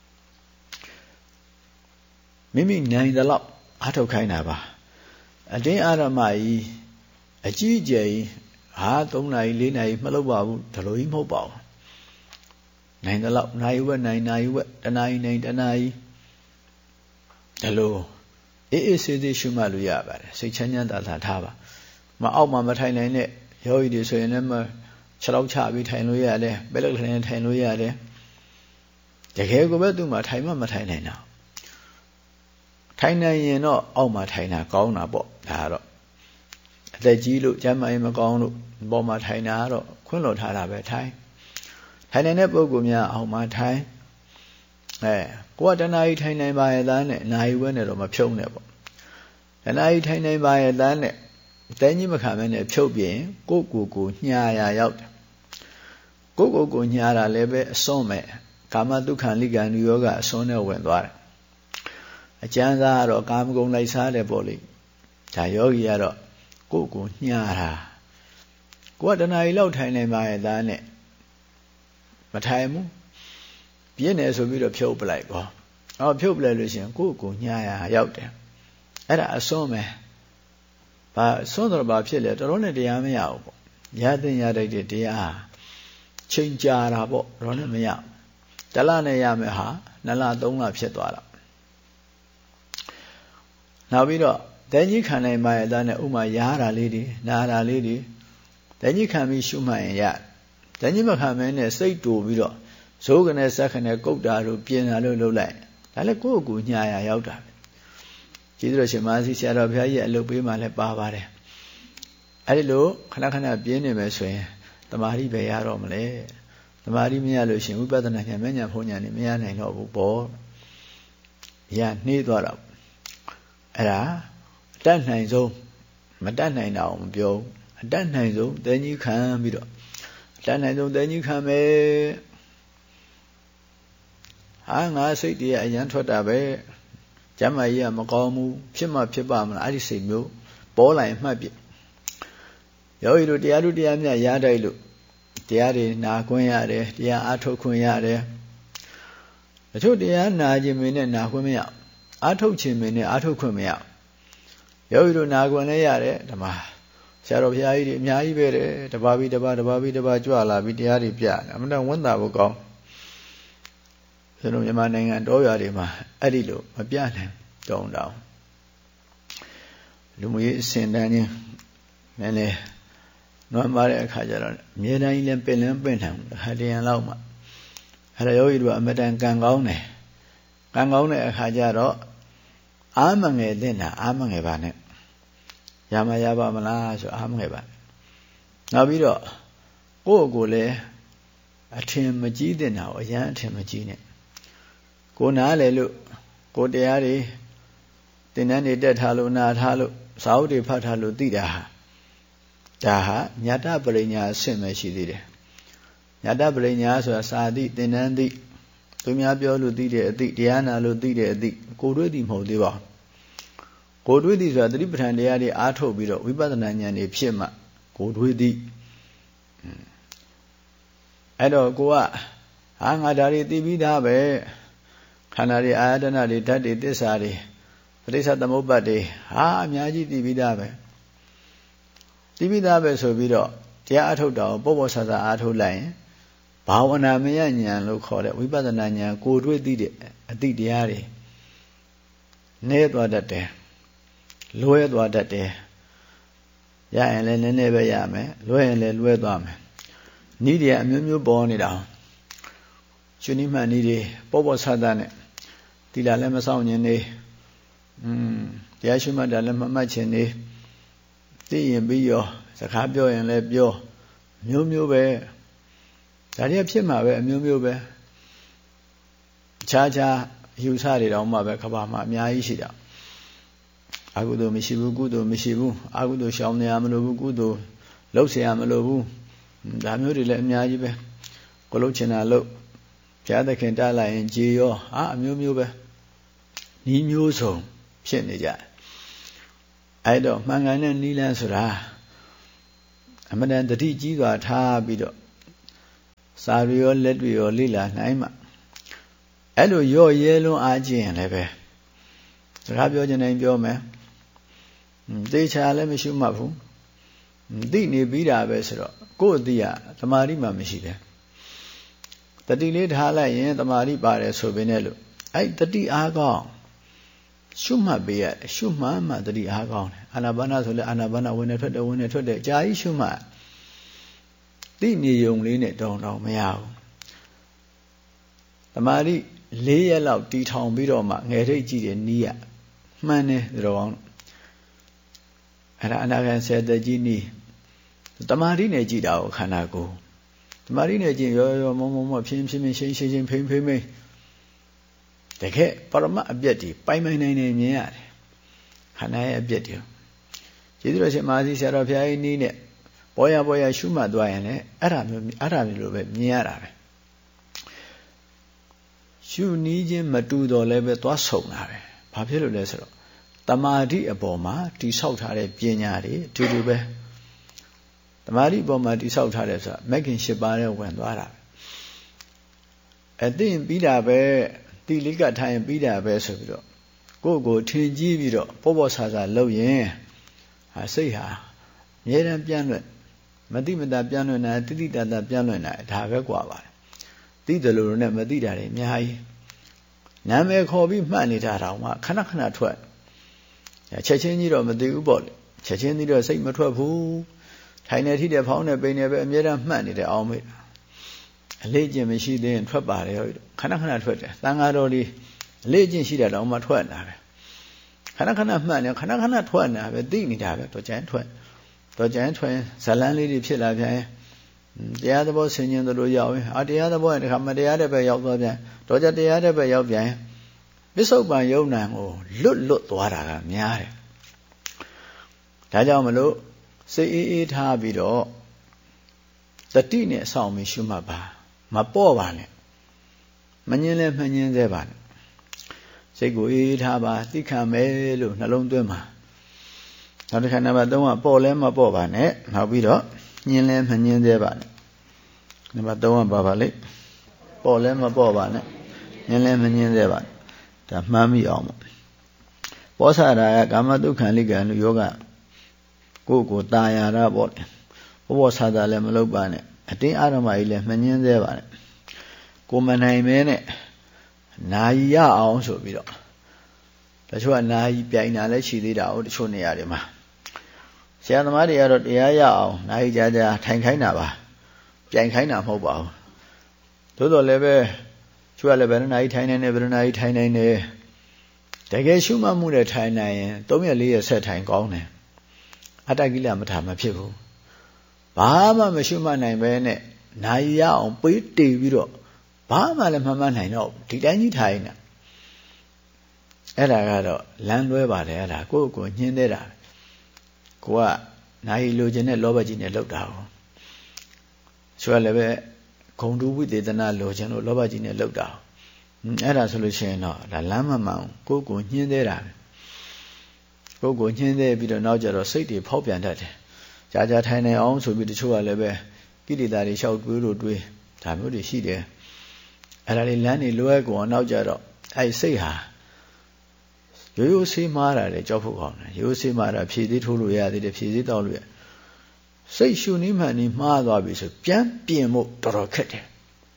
မိမိနိုင်သလောက်အားထုတ်ခိုင်းတာပါအတင်းအာရမကြီးအကြီးကျယ်ကြီးဟာသုံးနာရီလေးနာရီမလုပ်ပါဘူးဒီလိုကြီးမဟုတ်ပါဘူးနိုင်သလောက်နိုင်ဝက်နိုင်နိုင်ဝက်တနာရီနိုင်တနာရီဒီလိုအေးအေးဆေးဆေးရှုမှတ်လို့ရပါတယ်စိတ်ချမ်းချမ်းသာသာထားပါမအောက်မှာမထိုင်နိုင်တဲ့ယောဂီတွေဆိုရင်လည်းခြေထောက်ချပြီးထိုင်လို့ရတယ်ဘယ်လိုထိုင်ထိုင်လို့ရတယ်တကယ်ကိုပဲသူ့မှာထိုင်မှမထိုင်နိုင်တာထိုင်နိုင်ရင်တော့အောက်မှာထိုင်တာကောင်းတာပေါ့ဒါကတော့အသက်ကြီးလို့ကျန်းမာရေးမကောင်းလို့ပေါ်မှာထိုင်တာကတော့ခွင့်လွှတ်ထားတာပဲထိုင်ထိုင်နိုင်တဲ့ပုဂ္ဂိုလ်များအောက်မှာထိုင်အဲကိုကတဏှာကြီးထိုင်နိုင်ပါရဲ့သားနဲ့နာယီဝဲနဲ့တော့မဖြုံးနဲ့ပေါ့တဏှာကြီးထိုင်နိုင်ပါရဲ့သားနဲ့တဲကြီးမခံမဲနဲ့ဖြုတ်ပြင်ကိုကိုကိုညှာရရောက်တယ်ကိုကိုကိုညှာတာလည်းပဲအစွန်းမဲ့ကာမတုခံလိကံညယောဂအစွန်းနဲ့ဝင်သွားတယ်အကျမ်းသားကတော့ကာမဂုဏ်လိုက်စားတယ်ပေါ့လေဒါယောဂီကတော့ကိုယ့်ကိုညှာတာကိုကတဏှာကြီးလောက်ထိုင်နေပါရဲ့သားနဲ့မထိုင်ဘူးပြင်းနေဆိုပြီးတော့ဖြုတ်ပလိုက်ပေါ့အော်ဖြုတ်ပလိုက်လို့ရှိရင်ကိုယ့်ကိုညှာရရောက်တယ်အဲ့ဒါအစွန်းပဲဘာစွန်းတော့ဘာဖြစ်လဲတော်တော်နဲ့တရားမရဘူးပေါ့ရတဲ့ရတဲ့တရားချိန်ကြာတာပေါ့တော်နဲ့မရတလနဲ့ရမယ်ဟာနှစ်လသုံးလဖြစ်သွားတာနောက်ပြီးတော့တန်ကြီးခံနိုင်ပါရဲ့သားနဲ့ဥမာရားတာလေးတွေနာတာလေးတွေတန်ကြီးခံပြီးရှုမှတ်ရင်ရတန်ကြီးမခံမဲနဲ့စိတ်တူပြီးတော့ဇိုးကနေဆက်ခနဲ့ကုတ်တာလို့ပြင်တာလို့လုပ်လိုက်ဒါလည်းကိုယ့်ကိုညှာရရောက်တာပဲကျေးဇူးတော်ရှင်မဆီဆရာတော်ဘုရားကြီးအလုပ်ပေးမှလည်းပါပါတယ်အဲ့ဒီလိုခဏခဏပြင်းနေမယ်ဆိုရင်တမာတိပဲရတော့မလဲတမာတိမရလို့ရှင်ဝိပဿနာဉာဏ်မဉာဏ်ဖုံးဉာဏ်နေမရနိုင်တော့ဘူးပေါ့ရနှေးသွားတော့အဲ့ဒါအတတ်နိုင်ဆုံးမတတ်နိုင်တာအောင်မပြောဘူးအတတ်နိုင်ဆုံးတဲကြီးခံပြီးတော့အတတ်နိုင်ဆုံးတဲကြီးခံမယ်ဟာငါစိတ်တည်းအရန်ထွက်တာပဲကျမ်းမာကြီးကမကောင်းဘူးဖြစ်မှဖြစ်ပါမလားအဲ့ဒီစိတ်မျိုးပေါ်လာရင်မှတ်ပြယောဂီတို့တရားတို့တရားမြတ်ရတိုက်လို့တရားတွေနာခွင့်ရတယ်တရားအားထုတ်ခွင့်ရတယ်တချို့တရားနာခြင်းမင်းနဲ့နာခွင့်မရအားထုတ်ခြင်းမင်းနဲ့အားထုတ်ခွင့်မရယောဂီတို့နာခွင့်လည်းရတယ်ဓမ္မဆရာတော်ဘုရားကြီးတွေအများကြီးပဲတဲ့တပါးပြီးတပါးတပါးပြီးတပါးကြွလာပြီးတရားတွေပြအမှန်တော့ဝန်တာဖို့ကောင်းကျွန်တော်မြန်မာနိုင်ငံတောရွာတွေမှာအဲ့ဒီလိုမပြနိုင်တောင်းတောင်းလူမျိုးရေးအစဉ်တန်းချင်းနည်းနည်းနွမ်းပါတဲ့အခါကျတော့အမြဲတမ်းကြီးလည်းပင်လန်းပင်ထံတစ်ခါတရံလောက်မှအဲ့ဒါယောဂီတို့ကအမတန်ကံကောင်းတယ်ကံကောင်းတဲ့အခါကျတော့အာမငယ်တဲ့နာအာမငယ်ပါနဲ့ရမရပါမလားဆိုအာမငယ်ပါနောက်ပြီးတော့ကိုယ့်ကိုယ်လည်းအထင်မကြီးတဲ့နာကိုအရန်အထင်မကြီးနဲ့ကိုနားလေလို့ကိုတရားတွေသင်္นานတွေတက်ထားလို့နာထားလို့စာအုပ်တွေဖတ်ထားလို့သိတာဟာဒါဟာညတပရိညာအဆင့်ပဲရှိသေးတယ်ညတပရိညာဆိုတာစာသိသင်္นานသိသူများပြောလို့သိတဲ့အသိတရားနာလို့သိတဲ့အသိကိုတွေ့သည်မဟုတ်သေးပါဘူးကိုတွေ့သည်ဆိုတာသတိပဋ္ဌာန်တရားတွေအားထုတ်ပြီးတော့ဝိပဿနာဉာဏ်တွေဖြစ်မှကိုတွေ့သည်အဲ့တော့ကိုကဟာငါဒါတွေသိပြီးသားပဲခန္ဓာတွေအာယတနာတွေဓာတ်တွေသစ္စာတွေပဋိစ္စသမုပ္ပါဒ်တွေဟာအများကြီးသိပြီးသားပဲသိပြီးသားပဲဆိုပြီးတော့တရားအထုတ်တာကိုပေါ့ပေါ့ဆဆအားထုတ်လိုက်ရင်ဘာဝနာမယဉာဏ်လို့ခေါ်တဲ့ဝိပဿနာဉာဏ်ကိုတွေ့သိတဲ့အသိတရားတွေနည်းသွားတတ်တယ်လွဲသွားတတ်တယ်ရရင်လည်းနည်းနည်းပဲရမယ်လွဲရင်လည်းလွဲသွားမယ်ဤတွေအမျိုးမျိုးပေါ်နေတာရှင်နိမှန်ဤတွေပေါ့ပေါ့ဆဆနဲ့တိလာလည်းမဆောင်ခြင်းနေอืมတရားရှိမှတ်တာလည်းမမှတ်ခြင်းနေသိရင်ပြီးရောစကားပြောရင်လည်းပြောမျိုးမျိုးပဲဒါတွေဖြစ်မှာပဲအမျိုးမျိုးပဲခြားခြားယူဆတွေတောင်မှပဲခဘာမှာအများကြီးရှိတာအကုသိုလ်မရှိဘူးကုသိုလ်မရှိဘူးအကုသိုလ်ရှောင်နေရမလို့ဘူးကုသိုလ်လှုပ်เสียရမလို့ဘူးဒါမျိုးတွေလည်းအများကြီးပဲကိုလှုပ်ချင်တာလှုပ်ဘုရားသခင်တားလိုက်ရင်ကြေရောဟာအမျိုးမျိုးပဲဤမျိုးစုံဖြစ်နေကြအဲ့တော့မှန်ကန်တဲ့နိလန်းဆိုတာအမှန်တန်တတိကြီးစွာထားပြီးတော့စာရရောလက်တွေရောလိလာနိုင်မှအဲ့လိုရော့ရဲလွန်းအားကျင်ရင်လည်းပဲစကားပြောခြင်းတိုင်းပြောမယ်သေချာလည်းမရှိမှတ်ဘူးသိနေပြီးတာပဲဆိုတော့ကိုယ့်အသိကတမာတိမှမရှိတယ်တတိလေးထားလိုက်ရင်တမာတိပါတယ်ဆိုပေနဲ့လို့အဲ့တတိအားကောင်းရှုမှတ်ပေးရရှုမှတ်မှတတိအားကောင်းတယ်အာနာပါနဆိုလဲအာနာပါနဝင်နေထွက်တယ်ဝင်နေထွက်တယ်ကြာကြီးရှုမှတ်သိနေုံလေးနဲ့တောင်းတောင်းမရဘူးတမာတိ၄ရက်လောက်တီထောင်ပြီးတော့မှငယ်ထိတ်ကြည့်တယ်နီးရမှန်တယ်တော်အောင်အဲ့ဒါအနာဂတ်ဆယ်သက်ကြီးနီးတမာတိနဲ့ကြည့်တာကိုခန္ဓာကိုယ်တမာတိနဲ့ကြည့်ရောရောမောမောမောဖြင်းဖြင်းဖြင်းရှင်းရှင်းဖိမ့်ဖိမ့်ဖိမ့်တကယ်ပရမတ်အပြက်တွေပိုင်ပိုင်နိုင်နေမြင်ရတယ်ခန္ဓာရဲ့အပြက်တွေကျေးဇူးတော်ရှင်မဟာသီဆရာတော်ဘုရားကြီးနီးနဲ့ပေါ်ရပေါ်ရရှုမှတ်သွားရင်လည်းအဲ့ဒါမျိုးအဲ့ဒါမျိုးလိုပဲမြင်ရတာပဲရှုနီးခြင်းမတူတော့လည်းပဲသွားဆုံတာပဲဘာဖြစ်လို့လဲဆိုတော့တမာတိအပေါ်မှာတိဆောက်ထားတဲ့ပညာတွေအတူတူပဲတမာတိအပေါ်မှာတိဆောက်ထားတယ်ဆိုတာမဂ်ခင်၈ပါးနဲ့ဝင်သွားတာအသိရင်ပြီးတာပဲတိလိကထားရင်ပြီးတာပဲဆိုပြီးတော့ကိုယ့်ကိုထင်ကြီးပြီးတော့ပေါ့ပေါ့ဆာဆာလုပ်ရင်ဟာစိတ်ဟာအမြဲတမ်းပြန့်လွင့်မတိမတာပြန့်လွင့်တာတိတိတတ်တာပြန့်လွင့်တာဒါပဲกว่าပါတယ်သိတယ်လို့နဲ့မသိတာတွေအများကြီးနာမည်ခေါ်ပြီးမှတ်နေတာတောင်မှခဏခဏထွက်ချက်ချင်းကြီးတော့မသိဘူးပေါ့လေချက်ချင်းကြီးတော့စိတ်မထွက်ဘူးထိုင်နေထိတဲ့ဖောင်းနေပိန်နေပဲအမြဲတမ်းမှတ်နေတယ်အောင်မေ့အလေးကျင့်မရှိသေးရင်ထွက်ပါတယ်ဟုတ်ခဏခဏထွက်တယ်တန်ဃာတော်လေးအလေးကျင့်ရှိတာတောင်မှထွက်နေတာပဲခဏခဏမှတ်နေခဏခဏထွက်နေတာပဲသိနေတာပဲတော့ကျန်ထွက်တော့ကျန်ထွက်ဇလန်းလေးတွေဖြစ်လာပြန်ရင်တရားသဘောဆင်ញင်သလိုရောက်ရင်အာတရားသဘောရင်ဒီခါမတရားတဲ့ဘက်ရောက်သွားပြန်တော့ကြတရားတဲ့ဘက်ရောက်ပြန်ရင်ပစ္စုပန်ယုံနံကိုလွတ်လွတ်သွားတာကများတယ်ဒါကြောင့်မလို့စိတ်အေးအေးထားပြီးတော့တတိနဲ့အဆောင်ပြီးရှုမှတ်ပါမပေါ့ပါနဲ့မငင်းလဲမငင်းသေးပါနဲ့စိတ်ကိုအေးအေးထားပါသိခံမယ်လို့နှလုံးသွင်းပါနောက်တစ်ခါနံပါတ်၃ကပေါ့လဲမပေါ့ပါနဲ့နောက်ပြီးတော့ညင်းလဲမညင်းသေးပါနဲ့နံပါတ်၃ကပါပါလိပေါ့လဲမပေါ့ပါနဲ့ညင်းလဲမညင်းသေးပါနဲ့ဒါမှန်းမိအောင်ပေါ့ပောဆရာကကာမတုခံလိကံလို့ယောဂကိုယ်ကိုตายရတာပေါ့ဘောဘောဆာတာလည်းမလုပ်ပါနဲ့အတင်းအာရမကြီးလည်းမငင်းသေးပါနဲ့ကိုမနိုင်မဲနဲ့နာယီရအောင်ဆိုပြီးတော့တချို့ကနာယီပြိုင်တာလည်းရှိသေးတာဟုတ်တချို့နေရာတွေမှာဆရာသမားတွေကတော့တရားရအောင်နိုင်ကြကြထိုင်ခိုင်းတာပါပြိုင်ခိုင်းတာမဟုတ်ပါဘူးသို့တော်လည်းပဲသူကလည်းဘယ်နှနာရီထိုင်နိုင်တယ်ဘယ်နှနာရီထိုင်နိုင်တယ်တကယ်ရှုမှတ်မှုနဲ့ထိုင်နိုင်ရင်သုံးရက်လေးရက်ဆက်ထိုင်ကောင်းတယ်အတ္တကိလမထာမဖြစ်ဘူးဘာမှမရှုမှတ်နိုင်ပဲနဲ့နိုင်ရအောင်ပေးတေပြီးတော့ဘာမှလည်းမမှတ်နိုင်တော့ဒီတိုင်းကြီးထိုင်နေတာအဲ့ဒါကတော့လမ်းလွဲပါတယ်အဲ့ဒါကိုယ့်ကိုယ်ညှင်းသေးတာကိုကနိုင်လိုချင်တဲ့လောဘကြီးနဲ့လှုပ်တာကိုဆိုရလည်းပဲဂုံတူဝိသေသနာလိုချင်လို့လောဘကြီးနဲ့လှုပ်တာအဲ့ဒါဆိုလို့ရှိရင်တော့ဒါလမ်းမမှန်ကိုယ့်ကိုညှင်းသေးတာကိုယ့်ကိုညှင်းသေးပြီးတော့နောက်ကျတော့စိတ်တွေဖောက်ပြန်တတ်တယ်ကြာကြာထိုင်နေအောင်ဆိုပြီးတချို့ကလည်းပဲကိလေသာတွေလျှောက်တွေးလို့တွေးဒါမျိုးတွေရှိတယ်အဲ့ဒါလေးလမ်းတွေလွဲကုန်အောင်နောက်ကျတော့အဲ့စိတ်ဟာရိုးရိုးဆေးမားတာလေကြောက်ဖို့ကောင်းတယ်ရိုးရိုးဆေးမားတာဖြည့်သေးထိုးလို့ရသေးတယ်ဖြည့်သေးတောက်လို့ရစိတ်ရှုနှိမှန်နှိမှားသွားပြီဆိုပြန်ပြင်ဖို့တော်တော်ခက်တယ်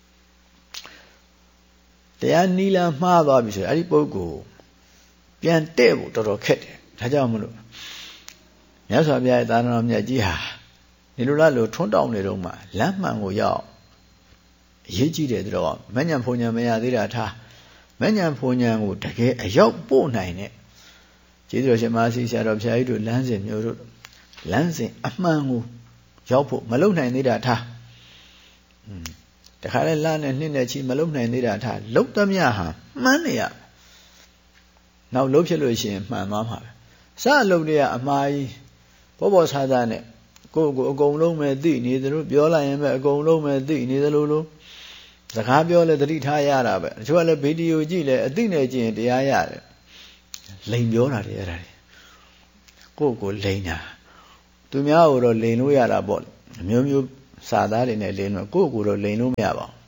တရားနီလာမှားသွားပြီဆိုအဲ့ဒီပုဂ္ဂိုလ်ပြန်တဲ့ဖို့တော်တော်ခက်တယ်ဒါကြောင့်မလို့မြတ်စွာဘုရားရဲ့သာသနာမြတ်ကြီးဟာဒီလိုလားလို့ထွန်းတောင်းနေတော့မှလမ်းမှန်ကိုရောက်အရေးကြီးတယ်တော့မဉ္ဇဉ်ဖုန်ဉ္ဇဉ်မရသေးတာထားမဉ္ဇဉ်ဖုန်ဉ္ဇဉ်ကိုတကယ်အရောက်ပို့နိုင်တဲ့ကျေးဇူးတော်ရှင်မဟာစီဆရာတော်ဘုရားကြီးတို့လမ်းစဉ်မျိုးတို့လမ်းစဉ်အမှန်ကိုရောက်ဖို့မလုံနိုင်သေးတာထားတခါလဲလမ်းနဲ့နှင်းနဲ့ချီမလုံနိုင်သေးတာထားလုံသမျှဟာမှန်းနေရနောက်လုံဖြစ်လို့ရှိရင်မှန်သွားမှာပဲစအလုပ်တွေကအမှားကြီးဘောဘောဆာဆာနဲ့ကိုယ့်ကိုအကုန်လုံးပဲသိနေသလိုပြောလိုက်ရင်ပဲအကုန်လုံးပဲသိနေသလိုလိုစကားပြောလဲသတိထားရတာပဲတချို့ကလည်းဗီဒီယိုကြည့်လဲအသိနဲ့ကြည့်ရင်တရားရတယ်လိန်ပြောတာတွေအဲ့ဒါတွေကိုယ့်ကိုလိန်တာသူများကိုတော့လိန်လို့ရတာပေါ့အမျိုးမျိုးစာသားတွေနဲ့လိန်လို့ကိုယ့်ကိုယ်တော့လိန်လို့မရပါဘူး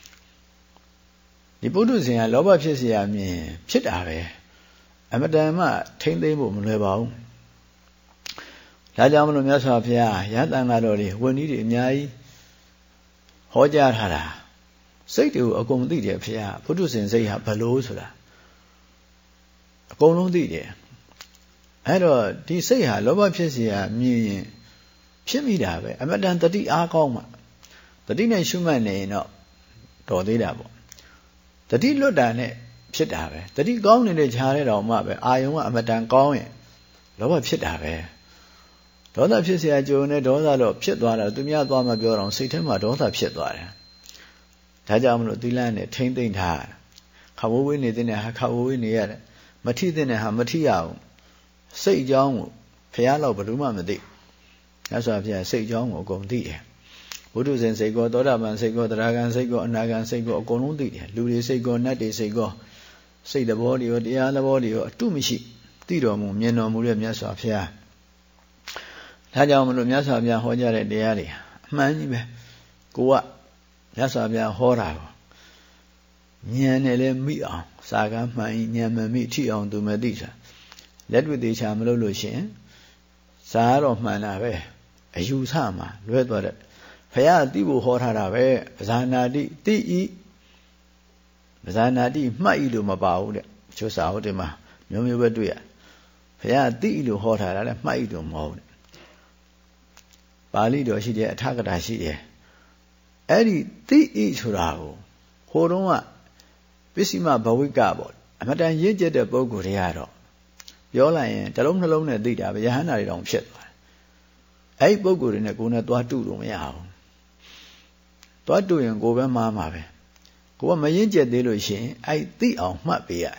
ဒီပုထုဇဉ်ကလောဘဖြစ်เสียမြင်ဖြစ်တာပဲအမတန်မှထိမ့်သိမ့်ဖို့မလွယ်ပါဘူးဒါကြောင့်မလို့မြတ်စွာဘုရားရတန်ဃာတော်တွေဝဏ္ဏီတွေအများကြီးဟောကြားထားတာစိတ်တွေကိုအကုန်သိတယ်ဘုရားပုထုဇဉ်စိတ်ဟာဘလို့ဆိုတာအကုန်လုံးသိတယ်အဲ့တော့ဒီစိတ်ဟာလောဘဖြစ်เสียမြင်ရင်ဖြစ်မိတာပဲအမတန်တတိအားကောင်းမှတတိနဲ့ရှုမှတ်နေရင်တော့တော်သေးတာပေါ့တတိလွတ်တာနဲ့ဖြစ်တာပဲတတိကောင်းနေတဲ့ခြားတဲ့တော်မှပဲအာယုံကအမတန်ကောင်းရင်လောဘဖြစ်တာပဲဒေါသဖြစ်เสียကြုံနေဒေါသတော့ဖြစ်သွားတာသူများသွားမှပြောတော့စိတ်ထဲမှာဒေါသဖြစ်သွားတယ်ဒါကြောင့်မလို့သီလနဲ့ထိမ့်သိမ့်ထားခဝဝေးနေတဲ့ဟာခဝဝေးနေရတယ်မထိတဲ့ဟာမထိရအောင်စိတ်အကြောင်းကိုဖះလောက်ဘယ်သူမှမသိမြတ်စွာဘုရားစိတ်အကြောင်းကိုအကုန်သိတယ်ဘုဒ္ဓဇင်စိတ်ကောသောတာပန်စိတ်ကောတရားဂန်စိတ်ကောအနာဂန်စိတ်ကောအကုန်လုံးသိတယ်လူတွေစိတ်ကောနတ်တွေစိတ်ကောစိတ်သဘောတွေရောတရားသဘောတွေရောအတုမရှိသိတော်မူမြင်တော်မူတဲ့မြတ်စွာဘုရားဒါကြောင့်မလို့မြတ်စွာဘုရားဟောကြားတဲ့တရားတွေအမှန်ကြီးပဲကိုကမြတ်စွာဘုရားဟောတာကိုဉာဏ်နဲ့လည်းမိအောင်စာကမ်းမှန်ဉာဏ်မမိထိအောင်သူမသိချာလက်တွေ့သေးချာမလုပ်လို့ရှိရင်စာတော့မှန်တာပဲအယူဆမှာလွဲသွားတဲ့ဘုရားသိဖို့ဟောထားတာပဲပဇာနာတိတိဤပဇာနာတိမှတ်ဤလို့မပါဘူးတဲ့ချိုးစာဟုတ်တယ်မှာမျိုးမျိုးပဲတွေ့ရဘုရားသိဤလို့ဟောထားတာလည်းမှတ်ဤလို့မဟုတ်ဘူးပါဠိတော်ရှိတယ်အထကထာရှိတယ်အဲ့ဒီသိဤဆိုတာကိုဟိုတုန်းကပစ္စည်းမဘဝိကပေါ့အမတန်ရင့်ကျက်တဲ့ပုဂ္ဂိုလ်တွေကတော့ပြောလိုက်ရင်တစ်လုံးနှလုံးနဲ့သိတာပဲယဟန္တာတွေတောင်ဖြစ်သွားတယ်အဲ့ဒီပုဂ္ဂိုလ်တွေနဲ့ကိုယ်နဲ့သွားတူလို့မရဘူးသွားတူရင်ကိုယ်ပဲမှားမှာပဲကိုယ်ကမရင့်ကျက်သေးလို့ရှိရင်အဲ့သိအောင်မှတ်ပေးရတယ်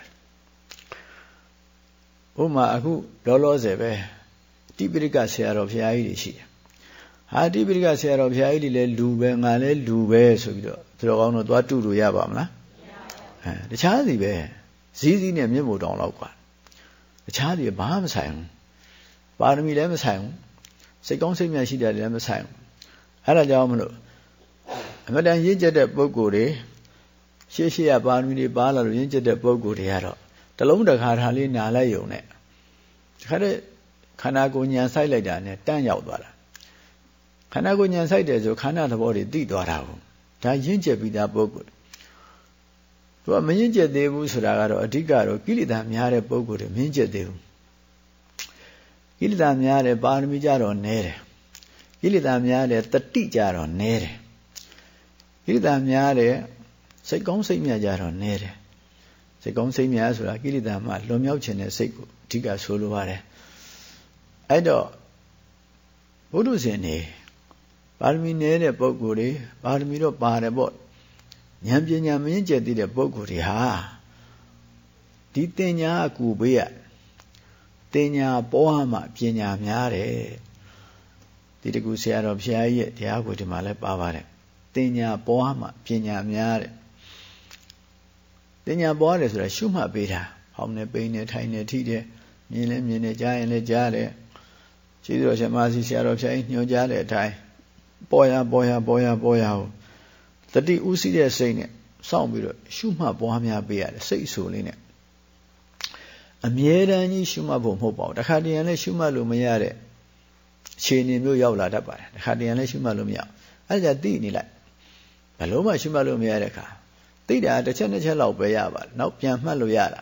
ဥပမာအခုလောလောဆယ်ပဲတိပိဋကဆရာတော်ဘုရားကြီးတွေရှိတယ်ဟာတိပိဋကဆရာတော်ဘုရားကြီးတွေလည်းလူပဲငါလည်းလူပဲဆိုပြီးတော့သူတော်ကောင်းတို့သွားတူလို့ရပါမလားအဲတခြားစီပဲဇီးဇီးနဲ့မျက်မှောက်တောင်လောက်กว่าတခြားစီဘာမှမဆိုင်ဘူးပါရမီလည်းမဆိုင်ဘူးစိတ်ကောင်းစိတ်မြတ်ရှိတယ်လည်းမဆိုင်ဘူးအဲ့ဒါကြောင့်မလို့အမတန်ရင့်ကျက်တဲ့ပုဂ္ဂိုလ်တွေရှေ့ရှေ့ကပါရမီတွေပါလာလို့ရင့်ကျက်တဲ့ပုဂ္ဂိုလ်တွေကတော့တလုံးတစ်ခါထားလေးနာလိုက်ယုံနဲ့တခါတည်းခန္ဓာကိုယ်ညံဆိုင်လိုက်တာနဲ့တန့်ရောက်သွားတာခန္ဓာကိုယ်ညံဆိုင်တယ်ဆိုခန္ဓာသဘောတွေသိသွားတာကိုဒါရင့်ကျက်ပြီးသားပုဂ္ဂိုလ်သူကမရင့်ကျက်သေးဘူးဆိုတာကတော့အဓိကတော့ကိလေသာများတဲ့ပုဂ္ဂိုလ်တွေမရင့်ကျက်သေးဘူးကိလေသာများတယ်ပါရမီကြတော့နည်းတယ်ကိလေသာများတယ်တတိကြတော့နည်းတယ်ကိလေသာများတယ်စိတ်ကောင်းစိတ်မြတ်ကြတော့နည်းတယ်စိတ်ကောင်းစိတ်မြတ်ဆိုတာကိလေသာမှလွန်မြောက်ခြင်းတဲ့စိတ်ကိုအဓိကဆိုလိုပါတယ်အဲ့တော့ဘုဒ္ဓဇင်နေပါရမီနည်းတဲ့ပုဂ္ဂိုလ်တွေပါရမီတော့ပါတယ်ပေါ့ဉာဏ်ပညာမင်းကျက်သိတဲ့ပုဂ္ဂိုလ်တွေဟာဒီတင်ညာအကူပေးရတင်ညာပေါ်မှာပညာများတယ်ဒီတကူဆရာတော်ဘုရားကြီးရဲ့တရားကိုဒီမှာလည်းပါပါတယ်တင်ညာပေါ်မှာပညာများတယ်တင်ညာပေါ်ရတယ်ဆိုတာရှုမှတ်ပေးတာဟောင်းနေပိန်နေထိုင်နေထိတယ်မြင်လဲမြင်နေကြားရင်လည်းကြားတယ်ကျေးဇူးတော်ရှင်မဆီဆရာတော်ဘုရားကြီးညွှန်ကြားတဲ့အတိုင်းပေါ်ရပေါ်ရပေါ်ရပေါ်ရဟုတ်တတိဥသိတဲ့စိတ်နဲ့စောင့်ပြီးတော့ရှုမှတ်ပွားများပေးရတယ်စိတ်အဆိုလေးနဲ့အမြဲတမ်းကြီးရှုမှတ်ဖို့မဟုတ်ပါဘူးတခါတည်းရန်လည်းရှုမှတ်လို့မရတဲ့အခြေအနေမျိုးရောက်လာတတ်ပါတယ်တခါတည်းရန်လည်းရှုမှတ်လို့မရအဲ့ဒါကြသိနေလိုက်ဘယ်လို့မှရှုမှတ်လို့မရတဲ့အခါသိတာတစ်ချက်နှစ်ချက်လောက်ပဲရပါတယ်နောက်ပြန်မှတ်လို့ရတာ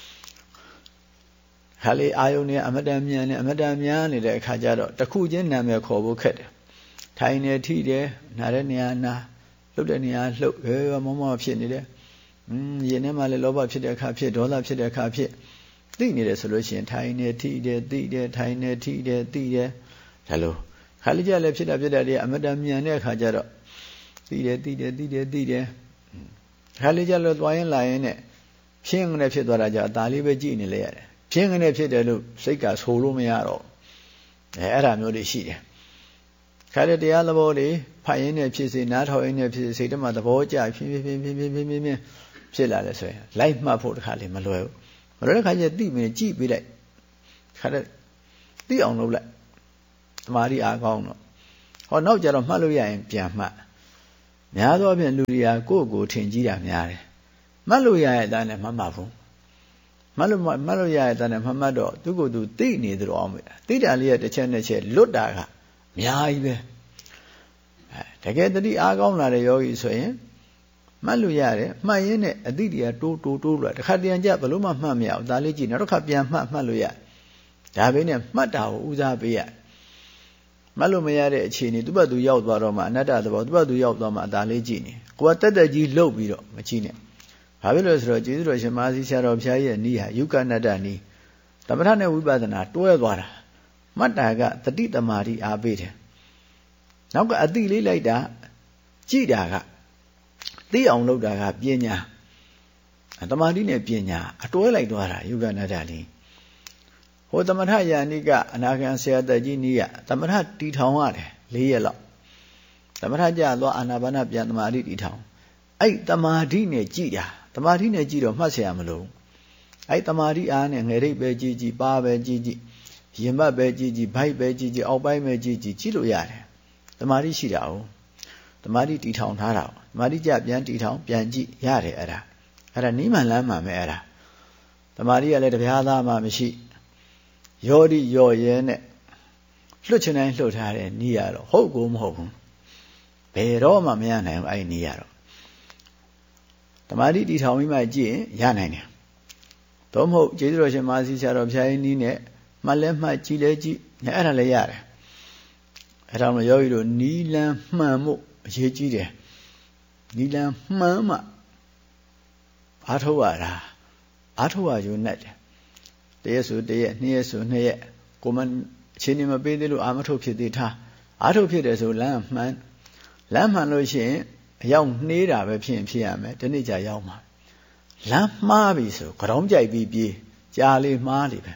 ခါလေးအာယုန်နဲ့အမတန်မြန်နဲ့အမတန်များနေတဲ့အခါကျတော့တစ်ခုချင်းနာမည်ခေါ်ဖို့ခက်တယ်ထိုင်နေထိတယ်နားတဲ့နေရာနာလှုပ်တဲ့နေရာလှုပ်ရဲမမောဖြစ်နေတယ်อืมရင်ထဲမှာလည်းလောဘဖြစ်တဲ့အခါဖြစ်ဒေါသဖြစ်တဲ့အခါဖြစ်သိနေတယ်ဆိုလို့ရှိရင်ထိုင်နေထိတယ်သိတယ်ထိုင်နေထိတယ်သိတယ်ဒါလို့ခါလေးကြလည်းဖြစ်တာဖြစ်တာတွေအမတန်မြန်တဲ့အခါကျတော့သိတယ်သိတယ်သိတယ်သိတယ်ခါလေးကြလို့သွားရင်လာရင်နဲ့ဖြင်းကနေဖြစ်သွားတာကြောင့်အသာလေးပဲကြည့်နေလေရတယ်ဖြင်းကနေဖြစ်တယ်လို့စိတ်ကဆိုလို့မရတော့အဲအဲ့ဒါမျိုးတွေရှိတယ်ခါတဲ့တရားသဘောတွေဖတ်ရင်းနဲ့ဖြစ်စေနားထောင်ရင်းနဲ့ဖြစ်စေစိတ်ထဲမှာသဘောကျဖြင်းဖြင်းဖြင်းဖြင်းဖြင်းဖြင်းဖြင်းဖြစ်လာတယ်ဆိုရင်လိုက်မှတ်ဖို့တခါလေးမလွယ်ဘူးမလွယ်တဲ့ခါကျသိမင်းကြည့်ပေးလိုက်ခါတဲ့သိအောင်လုပ်လိုက်သမာဓိအားကောင်းတော့ဟောနောက်ကြတော့မှတ်လို့ရရင်ပြန်မှတ်များသောအားဖြင့်လူတွေကကိုယ့်ကိုယ်ထင်ကြီးတာများတယ်မှတ်လို့ရရဲ့အတိုင်းနဲ့မှတ်မှဘူးမှတ်လို့မှတ်လို့ရရဲ့အတိုင်းနဲ့မှတ်မှတ်တော့သူ့ကိုယ်သူသိနေသလိုအောင်ပဲသိတာလေးရဲ့တစ်ချက်နဲ့ချက်လွတ်တာကအများကြီးပဲအဲတကယ်တတိအားကောင်းလာတဲ့ယောဂီဆိုရင်မှတ်လို့ရတယ်မှတ်ရင်းနဲ့အတိတရားတိုးတိုးတိုးလာတစ်ခါတည်းကြဘလို့မှမှတ်မရဘူးဒါလေးကြည့်နောက်တစ်ခါပြန်မှတ်မှတ်လို့ရဒါပဲနဲ့မှတ်တာကိုဦးစားပေးရမှတ်လို့မရတဲ့အခြေအနေသူ့ဘက်သူရောက်သွားတော့မှအနတ္တသဘောသူ့ဘက်သူရောက်သွားမှဒါလေးကြည့်နေကိုကတက်တက်ကြီးလှုပ်ပြီးတော့မကြည့်နဲ့ဘာဖြစ်လို့ဆိုတော့ကျေးဇူးတော်ရှင်မဟာစီဆရာတော်ဘုရားရဲ့ဤဟာယုကနတ္တနီးသမထနဲ့ဝိပဿနာတွဲသွားတာမှတ်တာကတတိတမာတိအားပေးတယ်နောက်ကအတိလေးလိုက်တာကြည့်တာကသိအောင်လုပ်တာကပညာတမာတိနဲ့ပညာအတွဲလိုက်သွားတာယုကနတ္တလေးဟိုသမထယာနိကအနာဂံဆရာတက်ကြီးနီးကသမထတီထောင်ရတယ်၄ရက်လောက်သမထကြသွားအာနာပါနပြန်တမာတိတီထောင်အဲ့တမာတိနဲ့ကြည့်တာတမာတိနဲ့ကြည့်တော့မှတ်เสียမလို့အဲ့တမာတိအားနဲ့ငယ်ရိပ်ပဲကြည့်ကြည့်ပါပဲကြည့်ကြည့်ရင်ဘတ်ပဲကြည့်ကြည့်ဘိုက်ပဲကြည့်ကြည့်အောက်ပိုင်းပဲကြည့်ကြည့်ကြည့်လို့ရတယ်တမာတိရှိတာ哦တမာတိတီထောင်ထားတာ哦တမာတိကြပြန်တီထောင်ပြန်ကြည့်ရတယ်အဲ့ဒါအဲ့ဒါနိမန်လမ်းမှာပဲအဲ့ဒါတမာတိကလည်းတရားသားမှမရှိယောဒီယောရဲနဲ့လွတ်ချင်တိုင်းလှုပ်ထားတဲ့နီးရတော့ဟုတ်ကိုမဟုတ်ဘူးဘယ်တော့မှမရနိုင်ဘူးအဲ့ဒီနီးရတော့တမာတိတီထောင်ပြီးမှကြည့်ရင်ရနိုင်တယ်တော့မဟုတ်ကျေးဇူးတော်ရှင်မဟာစီဆရာတော်ဘုရားကြီးနီးနဲ့မှတ်လဲမှတ်ကြည့်လဲကြည့်နဲ့အဲ့ဒါလည်းရတယ်အဲ့ဒါမှယောဂီတို့နီးလန်းမှန်မှုအရေးကြီးတယ်နီးလန်းမှန်မှအားထုတ်ရတာအားထုတ်ရယူနဲ့တယ်တရက်ဆိုတရက်နှစ်ရက်ဆိုနှစ်ရက်ကိုမအချိန်မပေးသေးလို့အာမထုတ်ဖြစ်သေးထားအားထုတ်ဖြစ်တယ်ဆိုလမ်းမှန်လမ်းမှန်လို့ရှိရင်အရောက်နှေးတာပဲဖြစ်ရင်ဖြစ်ရမယ်တနေ့ကြာရောက်မှာလမ်းမှားပြီဆိုကြောင်းကြိုက်ပြီးပြေးကြာလေးမှားလေပဲ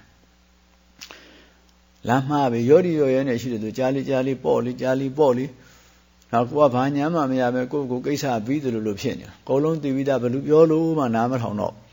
လမ်းမှားပြီရောဒီရောရဲနဲ့ရှိတယ်ဆိုကြာလေးကြာလေးပေါ့လေးကြာလေးပေါ့လေးနောက်ကိုကဘာညာမှမရပဲကိုယ့်ကိုကိစ္စပြီးသလိုလိုဖြစ်နေတယ်အကုန်လုံးသိပြီးသားဘယ်လိုပြောလို့မှနားမထောင်တော့